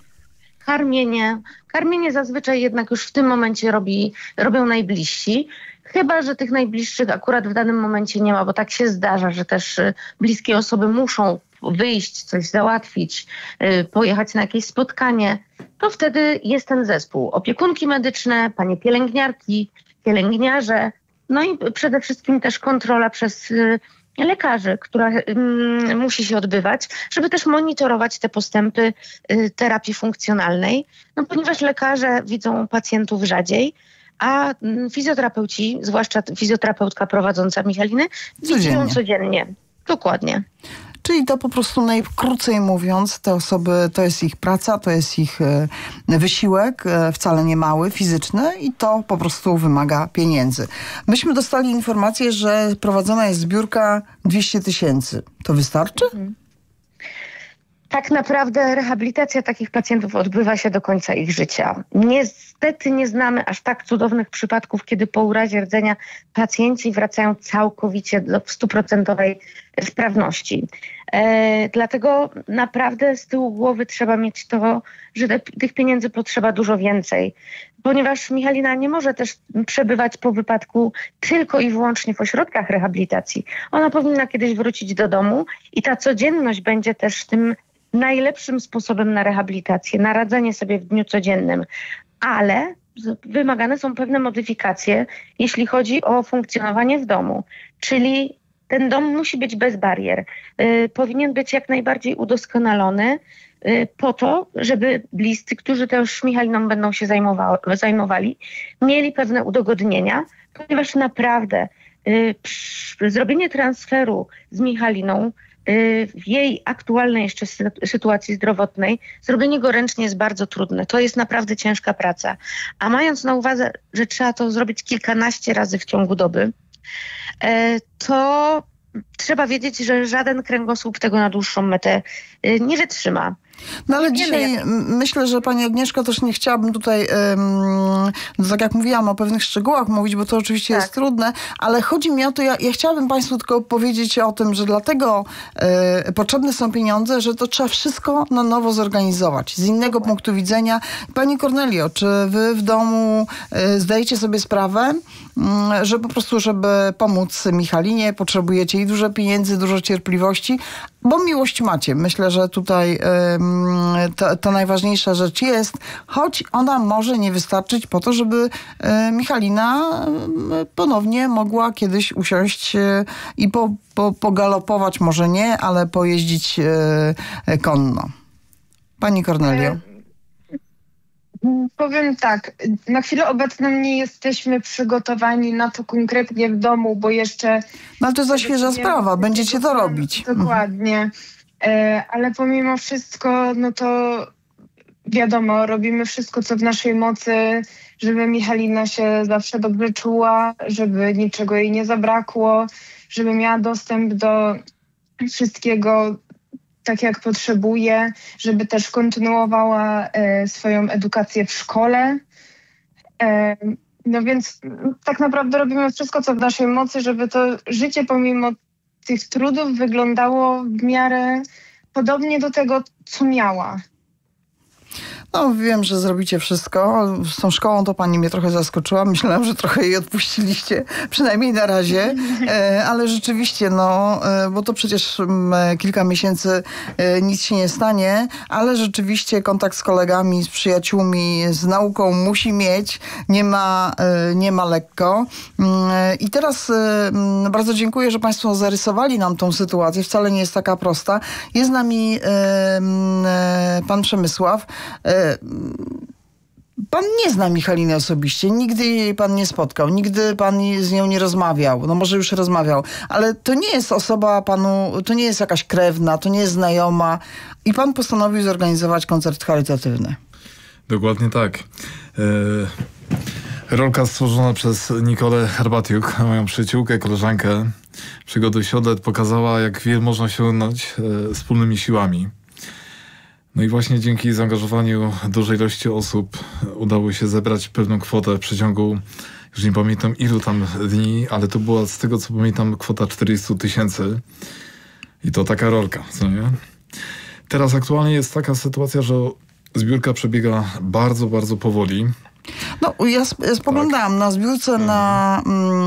Speaker 11: Karmienie zazwyczaj jednak już w tym momencie robią najbliżsi. Chyba że tych najbliższych akurat w danym momencie nie ma, bo tak się zdarza, że też bliskie osoby muszą wyjść, coś załatwić, pojechać na jakieś spotkanie, to wtedy jest ten zespół. Opiekunki medyczne, panie pielęgniarki, pielęgniarze, no i przede wszystkim też kontrola przez lekarzy, która musi się odbywać, żeby też monitorować te postępy terapii funkcjonalnej, no ponieważ lekarze widzą pacjentów rzadziej, a fizjoterapeuci, zwłaszcza fizjoterapeutka prowadząca Michaliny, widzą codziennie. Dokładnie.
Speaker 8: Czyli to po prostu najkrócej mówiąc, te osoby, to jest ich praca, to jest ich wysiłek, wcale nie mały, fizyczny i to po prostu wymaga pieniędzy. Myśmy dostali informację, że prowadzona jest zbiórka 200 000. To wystarczy?
Speaker 11: Tak naprawdę rehabilitacja takich pacjentów odbywa się do końca ich życia. Niestety nie znamy aż tak cudownych przypadków, kiedy po urazie rdzenia pacjenci wracają całkowicie do 100% sprawności. Dlatego naprawdę z tyłu głowy trzeba mieć to, że tych pieniędzy potrzeba dużo więcej. Ponieważ Michalina nie może też przebywać po wypadku tylko i wyłącznie w ośrodkach rehabilitacji. Ona powinna kiedyś wrócić do domu i ta codzienność będzie też tym najlepszym sposobem na rehabilitację, na radzenie sobie w dniu codziennym. Ale wymagane są pewne modyfikacje, jeśli chodzi o funkcjonowanie w domu. Czyli ten dom musi być bez barier. Powinien być jak najbardziej udoskonalony po to, żeby bliscy, którzy też Michaliną będą się zajmowali, mieli pewne udogodnienia, ponieważ naprawdę zrobienie transferu z Michaliną w jej aktualnej jeszcze sytuacji zdrowotnej, zrobienie go ręcznie jest bardzo trudne. To jest naprawdę ciężka praca. A mając na uwadze, że trzeba to zrobić kilkanaście razy w ciągu doby, to trzeba wiedzieć, że żaden kręgosłup tego na dłuższą metę nie wytrzyma.
Speaker 8: No ale dzisiaj myślę, że pani Agnieszka też nie chciałabym tutaj, tak jak mówiłam, o pewnych szczegółach mówić, bo to oczywiście jest trudne, ale chodzi mi o to, ja chciałabym państwu tylko powiedzieć o tym, że dlatego potrzebne są pieniądze, że to trzeba wszystko na nowo zorganizować. Z innego punktu widzenia. Pani Kornelio, czy wy w domu zdajecie sobie sprawę, że po prostu, żeby pomóc Michalinie, potrzebujecie i dużo pieniędzy, dużo cierpliwości, Bo miłość macie. Myślę, że tutaj to najważniejsza rzecz jest, choć ona może nie wystarczyć po to, żeby Michalina ponownie mogła kiedyś usiąść i pogalopować, może nie, ale pojeździć konno. Pani Kornelio.
Speaker 15: Powiem tak, na chwilę obecną nie jesteśmy przygotowani na to konkretnie w domu, bo jeszcze...
Speaker 8: No to za świeża sprawa, będziecie to robić.
Speaker 15: Dokładnie, ale pomimo wszystko, no to wiadomo, robimy wszystko, co w naszej mocy, żeby Michalina się zawsze dobrze czuła, żeby niczego jej nie zabrakło, żeby miała dostęp do wszystkiego tak jak potrzebuje, żeby też kontynuowała swoją edukację w szkole. No więc tak naprawdę robimy wszystko, co w naszej mocy, żeby to życie pomimo tych trudów wyglądało w miarę podobnie do tego, co miała.
Speaker 8: No wiem, że zrobicie wszystko. Z tą szkołą to pani mnie trochę zaskoczyła. Myślałam, że trochę jej odpuściliście, przynajmniej na razie. Ale rzeczywiście, no, bo to przecież kilka miesięcy nic się nie stanie, ale rzeczywiście kontakt z kolegami, z przyjaciółmi, z nauką musi mieć. Nie ma lekko. I teraz bardzo dziękuję, że państwo zarysowali nam tą sytuację. Wcale nie jest taka prosta. Jest z nami pan Przemysław. Pan nie zna Michaliny osobiście, nigdy jej pan nie spotkał, nigdy pan z nią nie rozmawiał, no może już rozmawiał, ale to nie jest osoba panu, to nie jest jakaś krewna, to nie jest znajoma i pan postanowił zorganizować koncert charytatywny.
Speaker 14: Dokładnie tak. Rolka stworzona przez Nikolę Herbatiuk, moją przyjaciółkę, koleżankę Przygody Siodet, pokazała, jak wiele można osiągnąć wspólnymi siłami. No i właśnie dzięki zaangażowaniu dużej ilości osób udało się zebrać pewną kwotę w przeciągu, już nie pamiętam ilu tam dni, ale to była z tego co pamiętam kwota 400 000 i to taka rolka, co nie? Teraz aktualnie jest taka sytuacja, że zbiórka przebiega bardzo, bardzo powoli.
Speaker 8: No, ja spoglądałam na zbiórce, na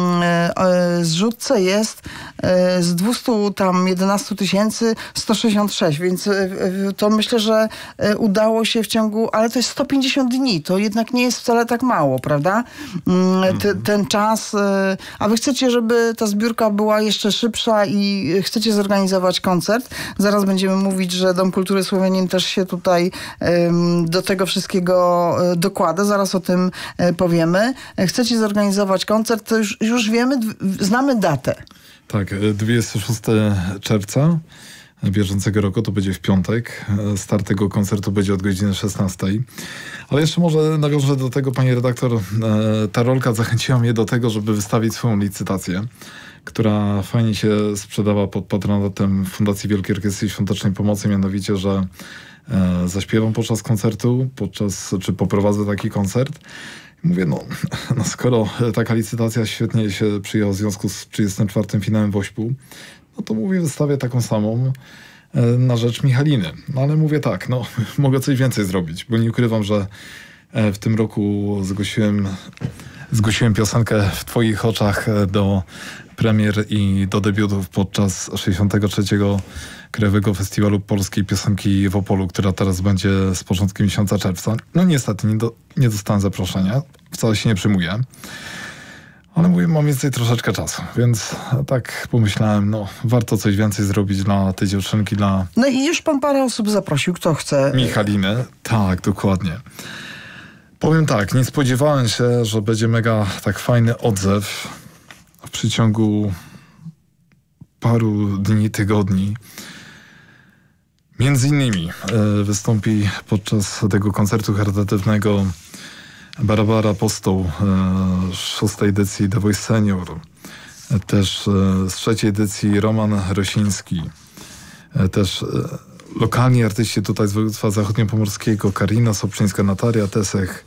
Speaker 8: zrzutce jest z 211 166, więc to myślę, że udało się w ciągu, ale to jest 150 dni, to jednak nie jest wcale tak mało, prawda? Ten czas, a wy chcecie, żeby ta zbiórka była jeszcze szybsza i chcecie zorganizować koncert. Zaraz będziemy mówić, że Dom Kultury Słowianin też się tutaj do tego wszystkiego dokłada, zaraz o tym powiemy. Chcecie zorganizować koncert, to już wiemy, znamy datę.
Speaker 14: Tak, 26 czerwca bieżącego roku, to będzie w piątek. Start tego koncertu będzie od godziny 16. Ale jeszcze może nawiążę do tego, pani redaktor, ta rolka zachęciła mnie do tego, żeby wystawić swoją licytację, która fajnie się sprzedała pod patronatem Fundacji Wielkiej Orkiestry Świątecznej Pomocy, mianowicie, że zaśpiewam podczas koncertu, czy poprowadzę taki koncert. Mówię, no skoro taka licytacja świetnie się przyjęła w związku z 34. finałem WOŚP-u, no to mówię, wystawię taką samą na rzecz Michaliny. No ale mówię tak, no mogę coś więcej zrobić, bo nie ukrywam, że w tym roku zgłosiłem piosenkę W Twoich oczach do premier i do debiutów podczas 63. Krajowego Festiwalu Polskiej Piosenki w Opolu, która teraz będzie z początkiem miesiąca czerwca. No niestety nie dostałem zaproszenia, wcale się nie przyjmuję. Ale mówię, mam więcej troszeczkę czasu, więc tak pomyślałem, no warto coś więcej zrobić dla tej dziewczynki, dla...
Speaker 8: No i już pan parę osób zaprosił, kto chce?
Speaker 14: Michaliny, tak, dokładnie. Powiem tak, nie spodziewałem się, że będzie mega tak fajny odzew w przeciągu paru dni, tygodni. Między innymi wystąpi podczas tego koncertu charytatywnego Barbara Apostoł z 6. edycji The Voice Senior, też z 3. edycji Roman Rosiński, też lokalni artyści tutaj z województwa zachodniopomorskiego, Karina Sobczyńska, Natalia Tesech,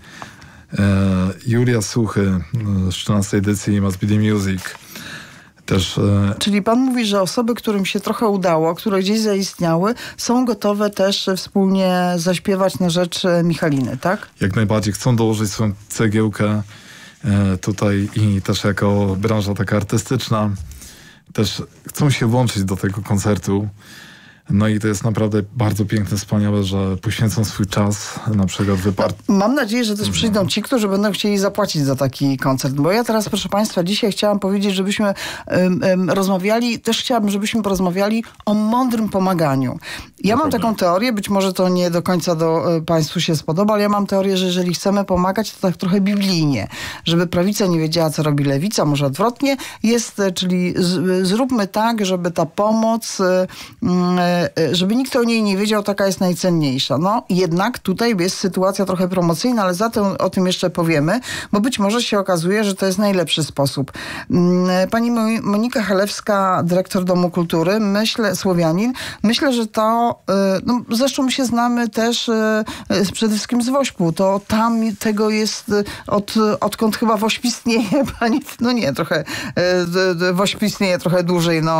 Speaker 14: Julia Suchy z 13. edycji Must Be The Music. Też,
Speaker 8: Czyli pan mówi, że osoby, którym się trochę udało, które gdzieś zaistniały, są gotowe też wspólnie zaśpiewać na rzecz Michaliny, tak?
Speaker 14: Jak najbardziej. Chcą dołożyć swoją cegiełkę tutaj i też jako branża taka artystyczna też chcą się włączyć do tego koncertu. No i to jest naprawdę bardzo piękne, wspaniałe, że poświęcą swój czas, na przykład
Speaker 8: Mam nadzieję, że też przyjdą ci, którzy będą chcieli zapłacić za taki koncert. Bo ja teraz, proszę Państwa, dzisiaj chciałam powiedzieć, żebyśmy rozmawiali, też chciałabym, żebyśmy porozmawiali o mądrym pomaganiu. Ja mam taką teorię, być może to nie do końca Państwu się spodoba, ale ja mam teorię, że jeżeli chcemy pomagać, to tak trochę biblijnie. Żeby prawica nie wiedziała, co robi lewica, może odwrotnie jest, czyli zróbmy tak, żeby ta pomoc, żeby nikt o niej nie wiedział, taka jest najcenniejsza. No jednak tutaj jest sytuacja trochę promocyjna, ale zatem o tym jeszcze powiemy, bo być może się okazuje, że to jest najlepszy sposób. Pani Monika Chalewska, dyrektor Domu Kultury, Słowianin, myślę, że to, no zresztą my się znamy też przede wszystkim z Wośpu, to tam tego jest odkąd chyba Wośp istnieje, pani, no nie, trochę Wośp istnieje trochę dłużej, no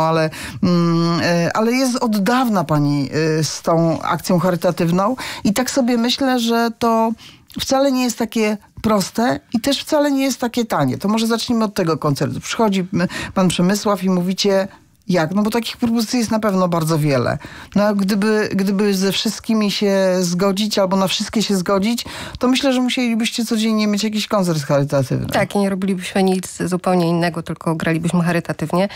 Speaker 8: ale jest od dawna pani z tą akcją charytatywną i tak sobie myślę, że to wcale nie jest takie proste i też wcale nie jest takie tanie. To może zacznijmy od tego koncertu. Przychodzi pan Przemysław i mówicie, jak? No bo takich propozycji jest na pewno bardzo wiele. No a gdyby ze wszystkimi się zgodzić albo na wszystkie się zgodzić, to myślę, że musielibyście codziennie mieć jakiś koncert charytatywny.
Speaker 16: Tak, i nie robilibyśmy nic zupełnie innego, tylko gralibyśmy charytatywnie.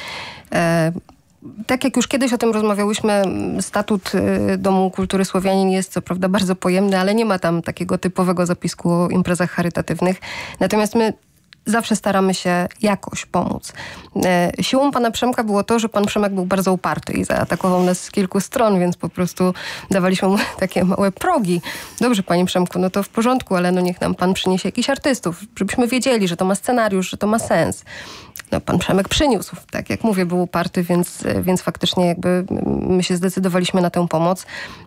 Speaker 16: Tak jak już kiedyś o tym rozmawiałyśmy, statut Domu Kultury Słowianin jest co prawda bardzo pojemny, ale nie ma tam takiego typowego zapisku o imprezach charytatywnych. Natomiast my zawsze staramy się jakoś pomóc. Siłą pana Przemka było to, że pan Przemek był bardzo uparty i zaatakował nas z kilku stron, więc po prostu dawaliśmy mu takie małe progi. Dobrze, panie Przemku, no to w porządku, ale no niech nam pan przyniesie jakichś artystów, żebyśmy wiedzieli, że to ma scenariusz, że to ma sens. No, pan Przemek przyniósł, tak jak mówię, był uparty, więc faktycznie jakby my się zdecydowaliśmy na tę pomoc.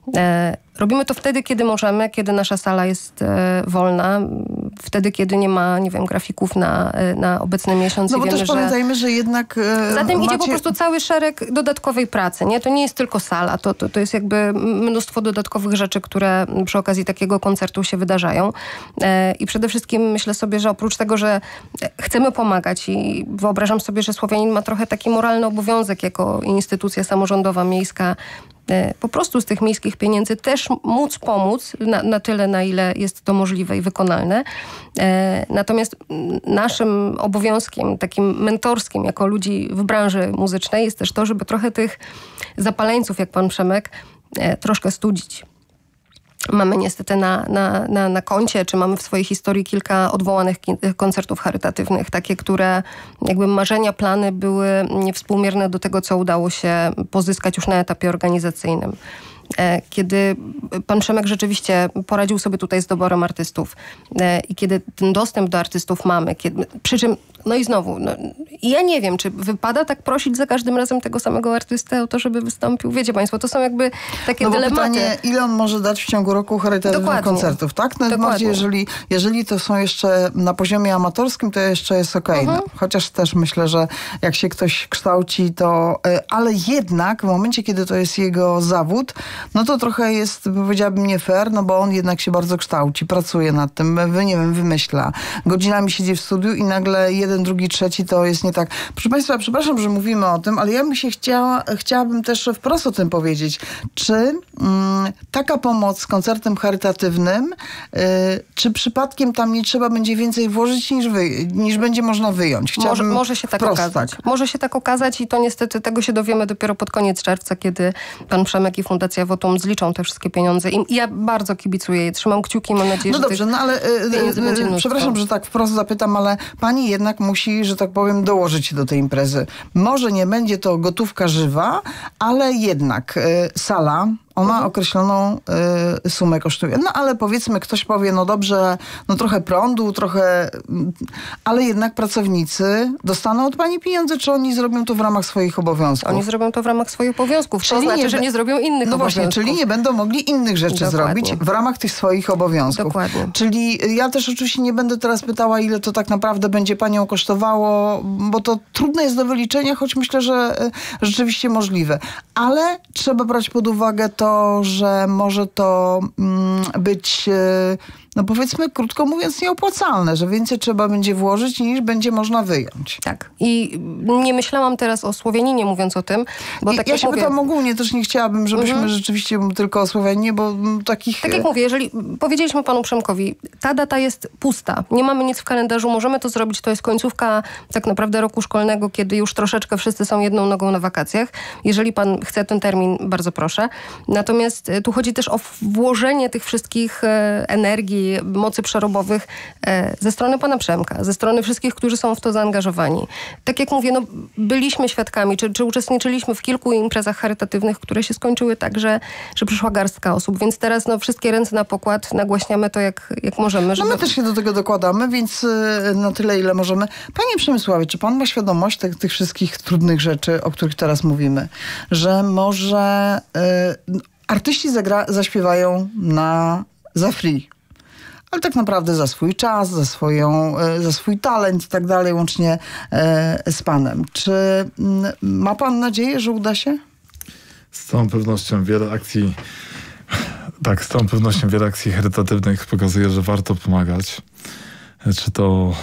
Speaker 16: Robimy to wtedy, kiedy możemy, kiedy nasza sala jest wolna, wtedy, kiedy nie ma, nie wiem, grafików na obecny miesiąc.
Speaker 8: No bo wiemy, też pamiętajmy, że jednak
Speaker 16: za tym idzie po prostu cały szereg dodatkowej pracy, nie? To nie jest tylko sala, to jest jakby mnóstwo dodatkowych rzeczy, które przy okazji takiego koncertu się wydarzają. I przede wszystkim myślę sobie, że oprócz tego, że chcemy pomagać i wyobrażam sobie, że Słowianin ma trochę taki moralny obowiązek jako instytucja samorządowa, miejska, po prostu z tych miejskich pieniędzy też móc pomóc na tyle, na ile jest to możliwe i wykonalne. Natomiast naszym obowiązkiem, takim mentorskim jako ludzi w branży muzycznej jest też to, żeby trochę tych zapaleńców, jak pan Przemek, troszkę studzić. Mamy niestety na koncie, czy mamy w swojej historii kilka odwołanych koncertów charytatywnych, takie, które jakby marzenia, plany były niewspółmierne do tego, co udało się pozyskać już na etapie organizacyjnym. Kiedy pan Przemek rzeczywiście poradził sobie tutaj z doborem artystów i kiedy ten dostęp do artystów mamy, przy czym, no i znowu, ja nie wiem, czy wypada tak prosić za każdym razem tego samego artystę o to, żeby wystąpił. Wiecie państwo, to są jakby takie dylematy.
Speaker 8: Pytanie, ile on może dać w ciągu roku charytatywnych koncertów, tak? No bardziej, jeżeli to są jeszcze na poziomie amatorskim, to jeszcze jest okej. No, chociaż też myślę, że jak się ktoś kształci, to... Ale jednak w momencie, kiedy to jest jego zawód, no to trochę jest, powiedziałabym, nie fair, no bo on jednak się bardzo kształci, pracuje nad tym, nie wiem, wymyśla. Godzinami siedzi w studiu i nagle jeden, drugi, trzeci to jest nie tak. Proszę państwa, przepraszam, że mówimy o tym, ale ja bym się chciałabym też wprost o tym powiedzieć. Czy taka pomoc z koncertem charytatywnym, czy przypadkiem tam nie trzeba będzie więcej włożyć niż będzie można wyjąć?
Speaker 16: Może się tak okazać. Może się tak okazać i to niestety tego się dowiemy dopiero pod koniec czerwca, kiedy pan Przemek i Fundacja Wotum zliczą te wszystkie pieniądze. I ja bardzo kibicuję, trzymam kciuki, mam nadzieję,
Speaker 8: że dobrze, no ale przepraszam, że tak wprost zapytam, ale pani jednak musi, że tak powiem, dołożyć się do tej imprezy. Może nie będzie to gotówka żywa, ale jednak sala, ona określoną sumę kosztuje. No ale powiedzmy, ktoś powie, no dobrze, no trochę prądu, trochę... Ale jednak pracownicy dostaną od pani pieniądze, czy oni zrobią to w ramach swoich obowiązków?
Speaker 16: Oni zrobią to w ramach swoich obowiązków. To znaczy, że nie zrobią innych obowiązków.
Speaker 8: Właśnie, czyli nie będą mogli innych rzeczy zrobić w ramach tych swoich obowiązków.
Speaker 16: Dokładnie.
Speaker 8: Czyli ja też oczywiście nie będę teraz pytała, ile to tak naprawdę będzie panią kosztowało, bo to trudne jest do wyliczenia, choć myślę, że rzeczywiście możliwe. Ale trzeba brać pod uwagę to, że może to być no powiedzmy, krótko mówiąc, nieopłacalne, że więcej trzeba będzie włożyć niż będzie można wyjąć.
Speaker 16: Tak. I nie myślałam teraz o Słowianinie, mówiąc o tym, bo tak
Speaker 8: ja
Speaker 16: jak
Speaker 8: się
Speaker 16: mówię,
Speaker 8: pytam ogólnie, też nie chciałabym, żebyśmy rzeczywiście tylko o Słoweninie, bo takich...
Speaker 16: Tak jak mówię, jeżeli powiedzieliśmy panu Przemkowi, ta data jest pusta, nie mamy nic w kalendarzu, możemy to zrobić, to jest końcówka tak naprawdę roku szkolnego, kiedy już troszeczkę wszyscy są jedną nogą na wakacjach. Jeżeli pan chce ten termin, bardzo proszę. Natomiast tu chodzi też o włożenie tych wszystkich energii, mocy przerobowych ze strony pana Przemka, ze strony wszystkich, którzy są w to zaangażowani. Tak jak mówię, no, byliśmy świadkami, czy uczestniczyliśmy w kilku imprezach charytatywnych, które się skończyły tak, że przyszła garstka osób, więc teraz no, wszystkie ręce na pokład, nagłaśniamy to jak możemy.
Speaker 8: No my też się do tego dokładamy, więc na tyle, ile możemy. Panie Przemysławie, czy pan ma świadomość tych wszystkich trudnych rzeczy, o których teraz mówimy, że może artyści zaśpiewają za free, ale tak naprawdę za swój czas, za swój talent i tak dalej, łącznie z panem. Czy ma pan nadzieję, że uda się?
Speaker 14: Z całą pewnością wiele akcji charytatywnych pokazuje, że warto pomagać. Czy to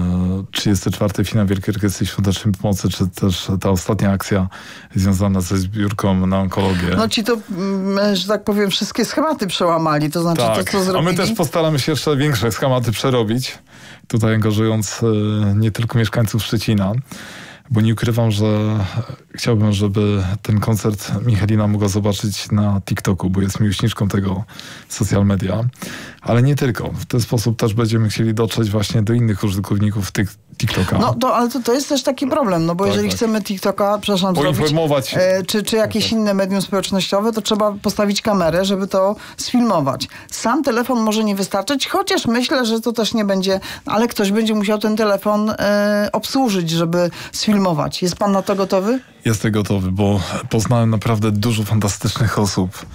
Speaker 14: 34. finał Wielkiej Orkiestry Świątecznej Pomocy, czy też ta ostatnia akcja związana ze zbiórką na onkologię.
Speaker 8: No ci to, że tak powiem, wszystkie schematy przełamali, to znaczy
Speaker 14: tak,
Speaker 8: to, co zrobili.
Speaker 14: a my też postaramy się jeszcze większe schematy przerobić, tutaj angażując nie tylko mieszkańców Szczecina, bo nie ukrywam, że chciałbym, żeby ten koncert Michalina mogła zobaczyć na TikToku, bo jest miłośniczką tego social media. Ale nie tylko. W ten sposób też będziemy chcieli dotrzeć właśnie do innych użytkowników TikToka.
Speaker 8: No, ale to jest też taki problem, no bo jeżeli chcemy TikToka,
Speaker 14: poinformować,
Speaker 8: czy jakieś inne medium społecznościowe, to trzeba postawić kamerę, żeby to sfilmować. Sam telefon może nie wystarczyć, chociaż myślę, że to też nie będzie, ale ktoś będzie musiał ten telefon obsłużyć, żeby sfilmować. Jest pan na to gotowy?
Speaker 14: Jestem gotowy, bo poznałem naprawdę dużo fantastycznych osób.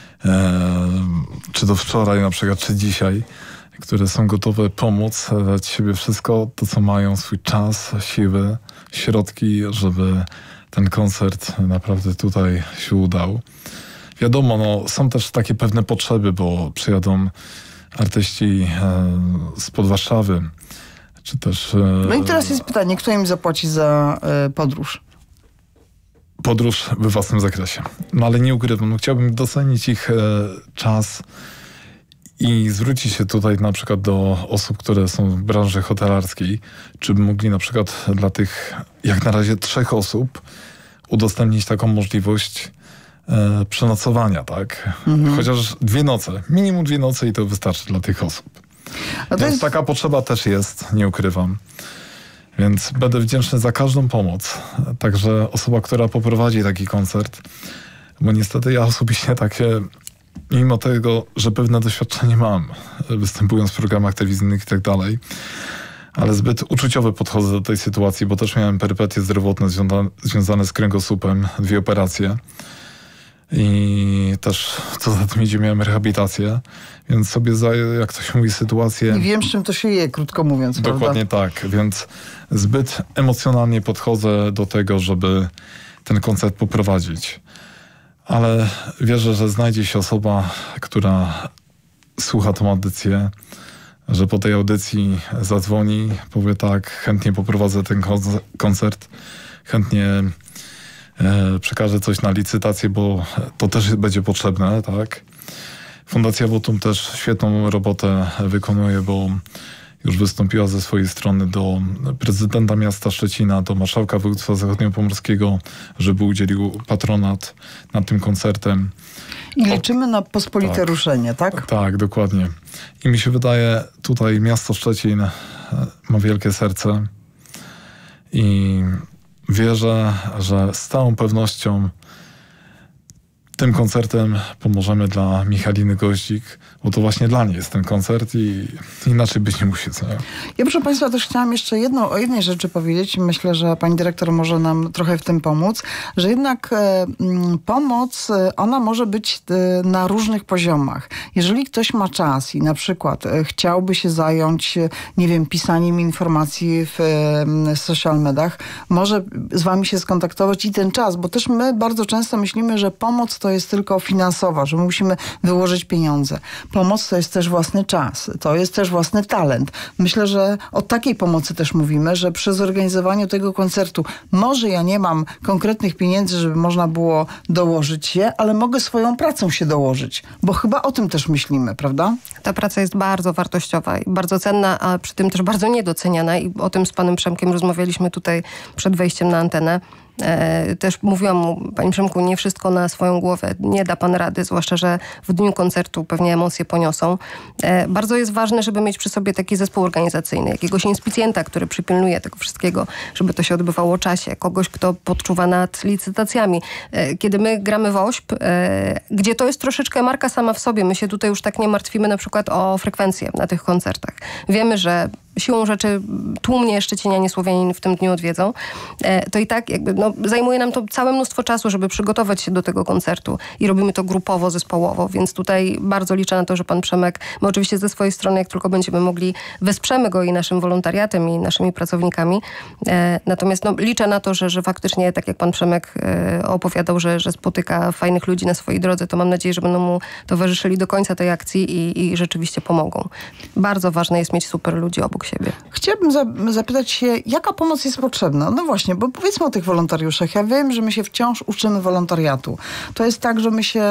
Speaker 14: Czy to wczoraj na przykład, czy dzisiaj, które są gotowe pomóc, dać siebie wszystko, to co mają, swój czas, siły, środki, żeby ten koncert naprawdę tutaj się udał. Wiadomo, no, są też takie pewne potrzeby, bo przyjadą artyści spod Warszawy, czy też...
Speaker 8: No i teraz jest pytanie, kto im zapłaci za podróż?
Speaker 14: Podróż we własnym zakresie. No ale nie ukrywam, no, chciałbym docenić ich czas i zwrócić się tutaj na przykład do osób, które są w branży hotelarskiej, czy by mogli na przykład dla tych, jak na razie 3 osób, udostępnić taką możliwość przenocowania, tak? Chociaż 2 noce, minimum 2 noce i to wystarczy dla tych osób. Więc taka potrzeba też jest, nie ukrywam. Więc będę wdzięczny za każdą pomoc. Także osoba, która poprowadzi taki koncert, bo niestety ja osobiście takie, mimo tego, że pewne doświadczenie mam, występując w programach telewizyjnych i tak dalej, ale zbyt uczuciowo podchodzę do tej sytuacji, bo też miałem perypetie zdrowotne związane z kręgosłupem, 2 operacje. I też co za tym idzie, miałem rehabilitację, więc sobie jak to się mówi, sytuację...
Speaker 8: I wiem, z czym to się je, krótko mówiąc.
Speaker 14: Dokładnie
Speaker 8: prawda?
Speaker 14: tak, więc zbyt emocjonalnie podchodzę do tego, żeby ten koncert poprowadzić. Ale wierzę, że znajdzie się osoba, która słucha tą audycję, że po tej audycji zadzwoni, powie tak, chętnie poprowadzę ten koncert, chętnie przekażę coś na licytację, bo to też będzie potrzebne, tak? Fundacja Wotum też świetną robotę wykonuje, bo już wystąpiła ze swojej strony do prezydenta miasta Szczecina, do marszałka województwa zachodniopomorskiego, żeby udzielił patronat nad tym koncertem.
Speaker 8: I liczymy na pospolite ruszenie, tak?
Speaker 14: Tak, dokładnie. I mi się wydaje, tutaj miasto Szczecin ma wielkie serce i wierzę, że z całą pewnością tym koncertem pomożemy dla Michaliny Goździk, bo to właśnie dla niej jest ten koncert i inaczej być nie musi. Co?
Speaker 8: Ja, proszę Państwa, też chciałam jeszcze o jednej rzeczy powiedzieć. Myślę, że pani dyrektor może nam trochę w tym pomóc, że jednak pomoc, ona może być na różnych poziomach. Jeżeli ktoś ma czas i na przykład chciałby się zająć, nie wiem, pisaniem informacji w social mediach, może z wami się skontaktować i ten czas, bo też my bardzo często myślimy, że pomoc to jest tylko finansowa, że musimy wyłożyć pieniądze. Pomoc to jest też własny czas, to jest też własny talent. Myślę, że o takiej pomocy też mówimy, że przy zorganizowaniu tego koncertu może ja nie mam konkretnych pieniędzy, żeby można było dołożyć się, ale mogę swoją pracą się dołożyć, bo chyba o tym też myślimy, prawda?
Speaker 16: Ta praca jest bardzo wartościowa i bardzo cenna, a przy tym też bardzo niedoceniana i o tym z panem Przemkiem rozmawialiśmy tutaj przed wejściem na antenę. Też mówiłam mu, panie Przemku, nie wszystko na swoją głowę, nie da pan rady, zwłaszcza, że w dniu koncertu pewnie emocje poniosą. Bardzo jest ważne, żeby mieć przy sobie taki zespół organizacyjny, jakiegoś inspicjenta, który przypilnuje tego wszystkiego, żeby to się odbywało o czasie, kogoś, kto podczuwa nad licytacjami. Kiedy my gramy w OŚP, gdzie to jest troszeczkę marka sama w sobie, my się tutaj już tak nie martwimy na przykład o frekwencję na tych koncertach. Wiemy, że siłą rzeczy tłumnie szczecinianie, Słowianin w tym dniu odwiedzą, to i tak jakby zajmuje nam to całe mnóstwo czasu, żeby przygotować się do tego koncertu i robimy to grupowo, zespołowo, więc tutaj bardzo liczę na to, że pan Przemek, my oczywiście ze swojej strony, jak tylko będziemy mogli, wesprzemy go i naszym wolontariatem i naszymi pracownikami. Natomiast liczę na to, że faktycznie, tak jak pan Przemek opowiadał, że spotyka fajnych ludzi na swojej drodze, to mam nadzieję, że będą mu towarzyszyli do końca tej akcji i rzeczywiście pomogą. Bardzo ważne jest mieć super ludzi obok siebie.
Speaker 8: Chciałabym zapytać się, jaka pomoc jest potrzebna? No właśnie, bo powiedzmy o tych wolontariuszach. Ja wiem, że my się wciąż uczymy wolontariatu. To jest tak, że my się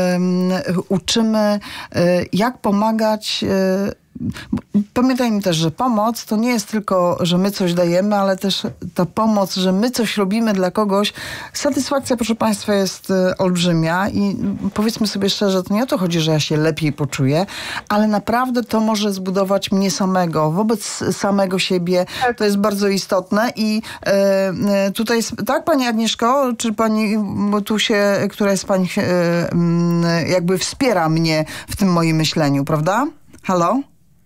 Speaker 8: uczymy, jak pomagać. Pamiętajmy też, że pomoc to nie jest tylko, że my coś dajemy, ale też ta pomoc, że my coś robimy dla kogoś. Satysfakcja, proszę państwa, jest olbrzymia i powiedzmy sobie szczerze, to nie o to chodzi, że ja się lepiej poczuję, ale naprawdę to może zbudować mnie samego, wobec samego siebie. To jest bardzo istotne i tutaj jest, tak, pani Agnieszko, czy pani, bo tu się, która jest pani, jakby wspiera mnie w tym moim myśleniu, prawda? Halo?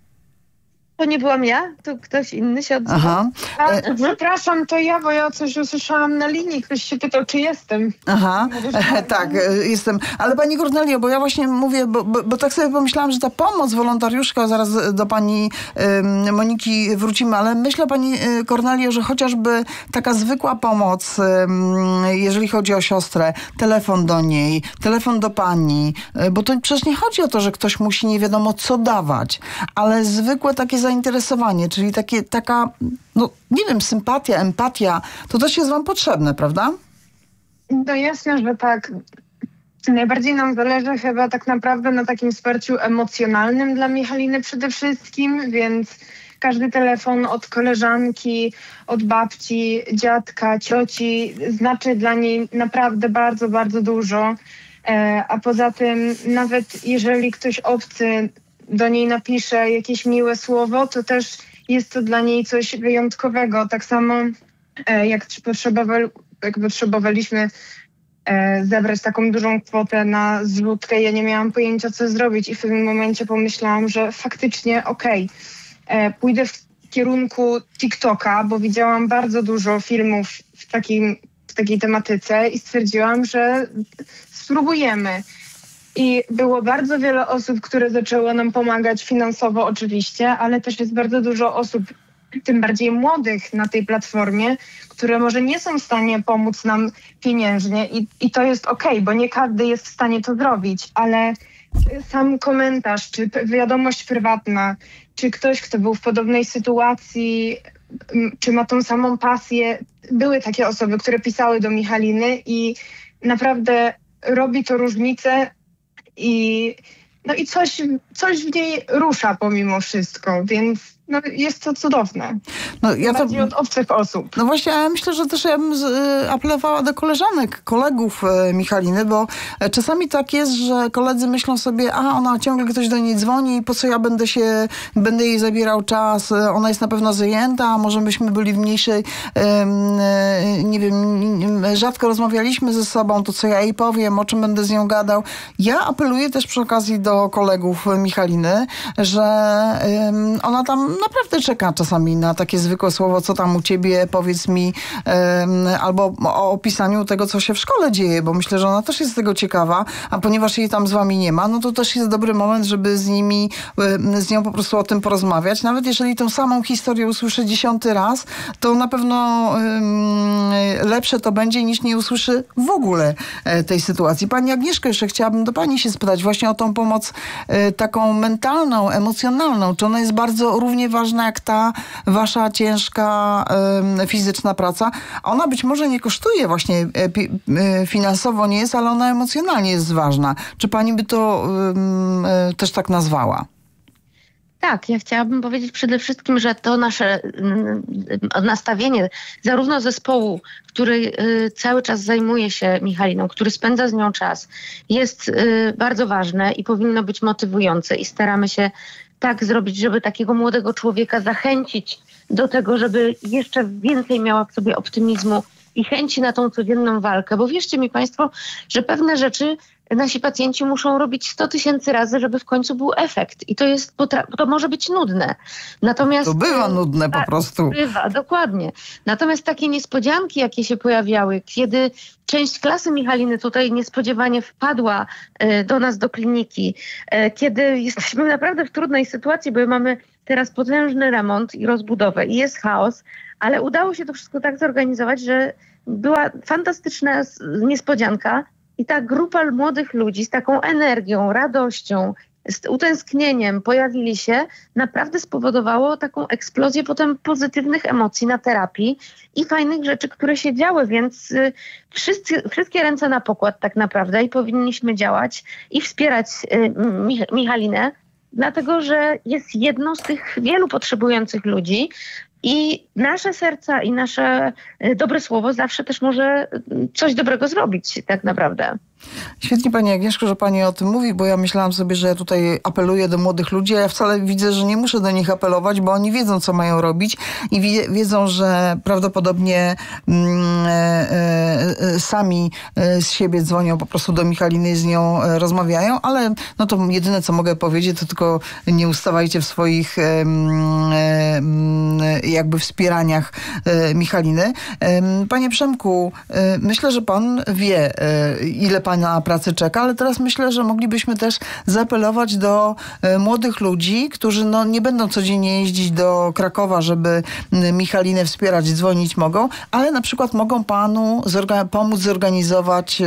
Speaker 11: To nie byłam ja? To ktoś inny się odzywa?
Speaker 15: Przepraszam, to ja, bo ja coś usłyszałam na linii. Ktoś się pytał, czy jestem.
Speaker 8: Tak, jestem. Ale pani Kornelio, bo ja właśnie mówię, bo tak sobie pomyślałam, że ta pomoc wolontariuszka, zaraz do pani Moniki wrócimy, ale myślę, pani Kornelio, że chociażby taka zwykła pomoc, jeżeli chodzi o siostrę, telefon do niej, telefon do pani, bo to przecież nie chodzi o to, że ktoś musi nie wiadomo co dawać, ale zwykłe takie zainteresowanie, czyli taka, no nie wiem, sympatia, empatia, to też jest wam potrzebne, prawda?
Speaker 15: No jasne, że tak. Najbardziej nam zależy chyba tak naprawdę na takim wsparciu emocjonalnym dla Michaliny przede wszystkim, więc każdy telefon od koleżanki, od babci, dziadka, cioci znaczy dla niej naprawdę bardzo, bardzo dużo. A poza tym nawet jeżeli ktoś obcy do niej napisze jakieś miłe słowo, to też jest to dla niej coś wyjątkowego. Tak samo jak potrzebowaliśmy zebrać taką dużą kwotę na zrzutkę, ja nie miałam pojęcia, co zrobić i w pewnym momencie pomyślałam, że faktycznie pójdę w kierunku TikToka, bo widziałam bardzo dużo filmów w takiej tematyce i stwierdziłam, że spróbujemy. I było bardzo wiele osób, które zaczęło nam pomagać finansowo oczywiście, ale też jest bardzo dużo osób, tym bardziej młodych na tej platformie, które może nie są w stanie pomóc nam pieniężnie i to jest okej, bo nie każdy jest w stanie to zrobić, ale sam komentarz, czy wiadomość prywatna, czy ktoś, kto był w podobnej sytuacji, czy ma tą samą pasję. Były takie osoby, które pisały do Michaliny i naprawdę robi to różnicę i coś w niej rusza pomimo wszystko, więc jest to cudowne. Bardziej od obcych osób.
Speaker 8: No właśnie, ja myślę, że też ja bym apelowała do koleżanek, kolegów Michaliny, bo czasami tak jest, że koledzy myślą sobie, ona ciągle ktoś do niej dzwoni, po co ja będę jej zabierał czas, ona jest na pewno zajęta, a może byśmy byli w mniejszej, nie wiem, rzadko rozmawialiśmy ze sobą, to co ja jej powiem, o czym będę z nią gadał. Ja apeluję też przy okazji do kolegów Michaliny, że ona tam naprawdę czeka czasami na takie zwykłe słowo, co tam u ciebie, powiedz mi, albo o opisaniu tego, co się w szkole dzieje, bo myślę, że ona też jest tego ciekawa, a ponieważ jej tam z wami nie ma, no to też jest dobry moment, żeby z nią po prostu o tym porozmawiać. Nawet jeżeli tę samą historię usłyszy 10. raz, to na pewno lepsze to będzie, niż nie usłyszy w ogóle tej sytuacji. Pani Agnieszko, jeszcze chciałabym do pani się spytać właśnie o tą pomoc taką mentalną, emocjonalną. Czy ona jest bardzo równie ważna jak ta wasza ciężka fizyczna praca? Ona być może nie kosztuje właśnie finansowo nie jest, ale ona emocjonalnie jest ważna. Czy pani by to też tak nazwała?
Speaker 11: Tak, ja chciałabym powiedzieć przede wszystkim, że to nasze nastawienie zarówno zespołu, który cały czas zajmuje się Michaliną, który spędza z nią czas, jest bardzo ważne i powinno być motywujące i staramy się tak zrobić, żeby takiego młodego człowieka zachęcić do tego, żeby jeszcze więcej miała w sobie optymizmu i chęci na tą codzienną walkę, bo wierzcie mi państwo, że pewne rzeczy nasi pacjenci muszą robić 100 000 razy, żeby w końcu był efekt. I to może być nudne. Natomiast
Speaker 8: to bywa nudne po prostu.
Speaker 11: Bywa, dokładnie. Natomiast takie niespodzianki, jakie się pojawiały, kiedy część klasy Michaliny tutaj niespodziewanie wpadła do nas do kliniki, kiedy jesteśmy naprawdę w trudnej sytuacji, bo mamy teraz potężny remont i rozbudowę i jest chaos, ale udało się to wszystko tak zorganizować, że była fantastyczna niespodzianka i ta grupa młodych ludzi z taką energią, radością, z utęsknieniem pojawili się, naprawdę spowodowało taką eksplozję potem pozytywnych emocji na terapii i fajnych rzeczy, które się działy, więc wszystkie ręce na pokład tak naprawdę i powinniśmy działać i wspierać Michalinę, dlatego że jest jedną z tych wielu potrzebujących ludzi i nasze serca i nasze dobre słowo zawsze też może coś dobrego zrobić tak naprawdę.
Speaker 8: Świetnie pani Agnieszko, że pani o tym mówi, bo ja myślałam sobie, że ja tutaj apeluję do młodych ludzi, a ja wcale widzę, że nie muszę do nich apelować, bo oni wiedzą, co mają robić i wiedzą, że prawdopodobnie sami z siebie dzwonią po prostu do Michaliny i z nią rozmawiają, ale no to jedyne, co mogę powiedzieć, to tylko nie ustawajcie w swoich jakby wspieraniach Michaliny. Panie Przemku, myślę, że pan wie, ile pana pracy czeka, ale teraz myślę, że moglibyśmy też zaapelować do młodych ludzi, którzy no, nie będą codziennie jeździć do Krakowa, żeby Michalinę wspierać, dzwonić mogą, ale na przykład mogą panu pomóc zorganizować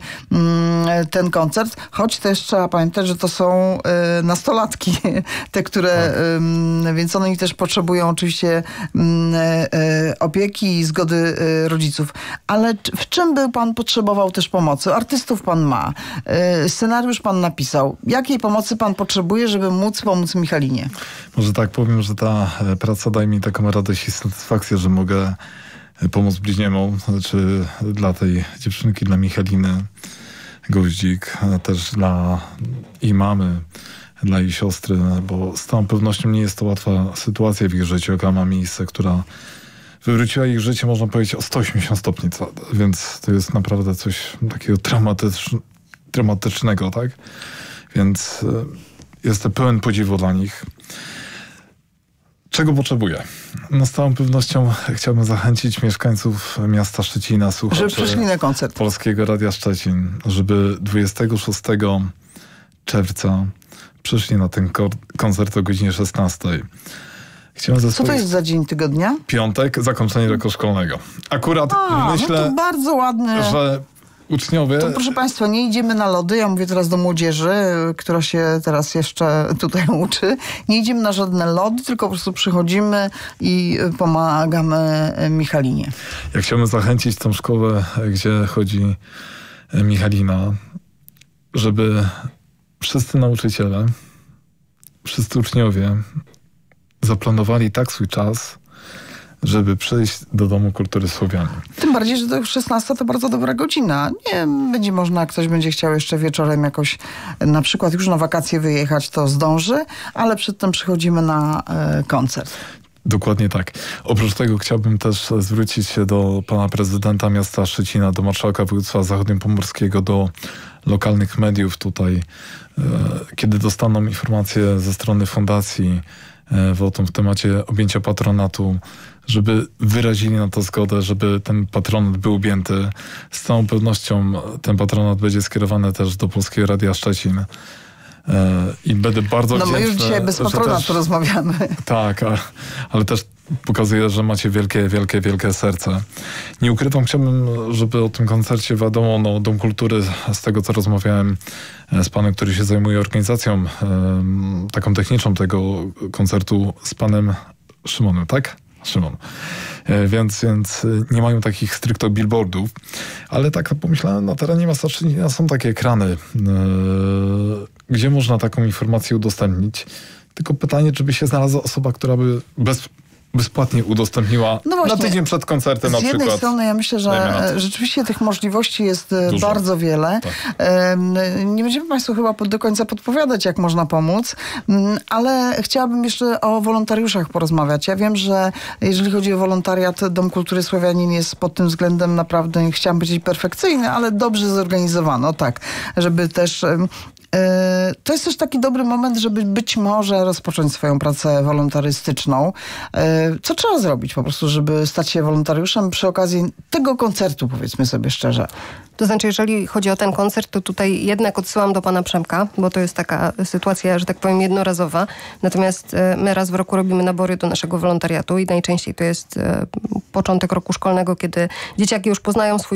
Speaker 8: ten koncert, choć też trzeba pamiętać, że to są nastolatki, te, które, więc oni też potrzebują oczywiście opieki i zgody rodziców. Ale w czym by pan potrzebował też pomocy? Artystów pan ma. Scenariusz pan napisał. Jakiej pomocy pan potrzebuje, żeby móc pomóc Michalinie?
Speaker 14: Może tak powiem, że ta praca daje mi taką radość i satysfakcję, że mogę pomóc bliźniemu, znaczy dla tej dziewczynki, dla Michaliny Goździk, też dla jej mamy, dla jej siostry, bo z całą pewnością nie jest to łatwa sytuacja w ich życiu, jaka ma miejsce, która wywróciła ich życie, można powiedzieć, o 180 stopni, więc to jest naprawdę coś takiego traumatycznego, tak? Więc jestem pełen podziwu dla nich. Czego potrzebuję? No z całą pewnością chciałbym zachęcić mieszkańców miasta Szczecina, słuchaczy
Speaker 8: żeby przyszli na koncert
Speaker 14: Polskiego Radia Szczecin, żeby 26 czerwca przyszli na ten koncert o godzinie 16.
Speaker 8: Co to jest za dzień tygodnia?
Speaker 14: Piątek, zakończenie roku szkolnego. Akurat myślę,
Speaker 8: no to bardzo ładne,
Speaker 14: że uczniowie...
Speaker 8: To proszę państwa, nie idziemy na lody. Ja mówię teraz do młodzieży, która się teraz jeszcze tutaj uczy. Nie idziemy na żadne lody, tylko po prostu przychodzimy i pomagamy Michalinie.
Speaker 14: Ja chciałbym zachęcić tą szkołę, gdzie chodzi Michalina, żeby wszyscy nauczyciele, wszyscy uczniowie zaplanowali tak swój czas, żeby przyjść do Domu Kultury Słowianin.
Speaker 8: Tym bardziej, że to już 16 to bardzo dobra godzina. Nie będzie można, jak ktoś będzie chciał jeszcze wieczorem jakoś na przykład już na wakacje wyjechać, to zdąży, ale przedtem przychodzimy na koncert.
Speaker 14: Dokładnie tak. Oprócz tego chciałbym też zwrócić się do pana prezydenta miasta Szczecina, do marszałka województwa zachodniopomorskiego, do lokalnych mediów tutaj, kiedy dostaną informacje ze strony fundacji wotum w temacie objęcia patronatu, żeby wyrazili na to zgodę, żeby ten patronat był objęty. Z całą pewnością ten patronat będzie skierowany też do Polskiego Radia Szczecin. I będę bardzo wdzięczny.
Speaker 8: No my już dzisiaj bez patronatu rozmawiamy.
Speaker 14: Tak, ale też pokazuje, że macie wielkie serce. Nie ukrywam, chciałbym, żeby o tym koncercie wiadomo, Dom Kultury, z tego co rozmawiałem z panem, który się zajmuje organizacją taką techniczną tego koncertu, z panem Szymonem, tak? Szymon. Więc nie mają takich stricto billboardów, ale tak pomyślałem, na terenie miasta Szczecina są takie ekrany, gdzie można taką informację udostępnić. Tylko pytanie, czy by się znalazła osoba, która by bezpłatnie udostępniła na tydzień przed koncertem na przykład.
Speaker 8: Z jednej strony ja myślę, że rzeczywiście tych możliwości jest dużo. Bardzo wiele. Tak. Nie będziemy Państwu chyba do końca podpowiadać, jak można pomóc, ale chciałabym jeszcze o wolontariuszach porozmawiać. Ja wiem, że jeżeli chodzi o wolontariat, Dom Kultury Słowianin jest pod tym względem naprawdę, chciałam powiedzieć perfekcyjny, ale dobrze zorganizowano, tak, żeby też... To jest też taki dobry moment, żeby być może rozpocząć swoją pracę wolontarystyczną. Co trzeba zrobić po prostu, żeby stać się wolontariuszem przy okazji tego koncertu, powiedzmy sobie szczerze?
Speaker 16: To znaczy, jeżeli chodzi o ten koncert, to tutaj jednak odsyłam do pana Przemka, bo to jest taka sytuacja, że tak powiem, jednorazowa. Natomiast my raz w roku robimy nabory do naszego wolontariatu i najczęściej to jest początek roku szkolnego, kiedy dzieciaki już poznają swój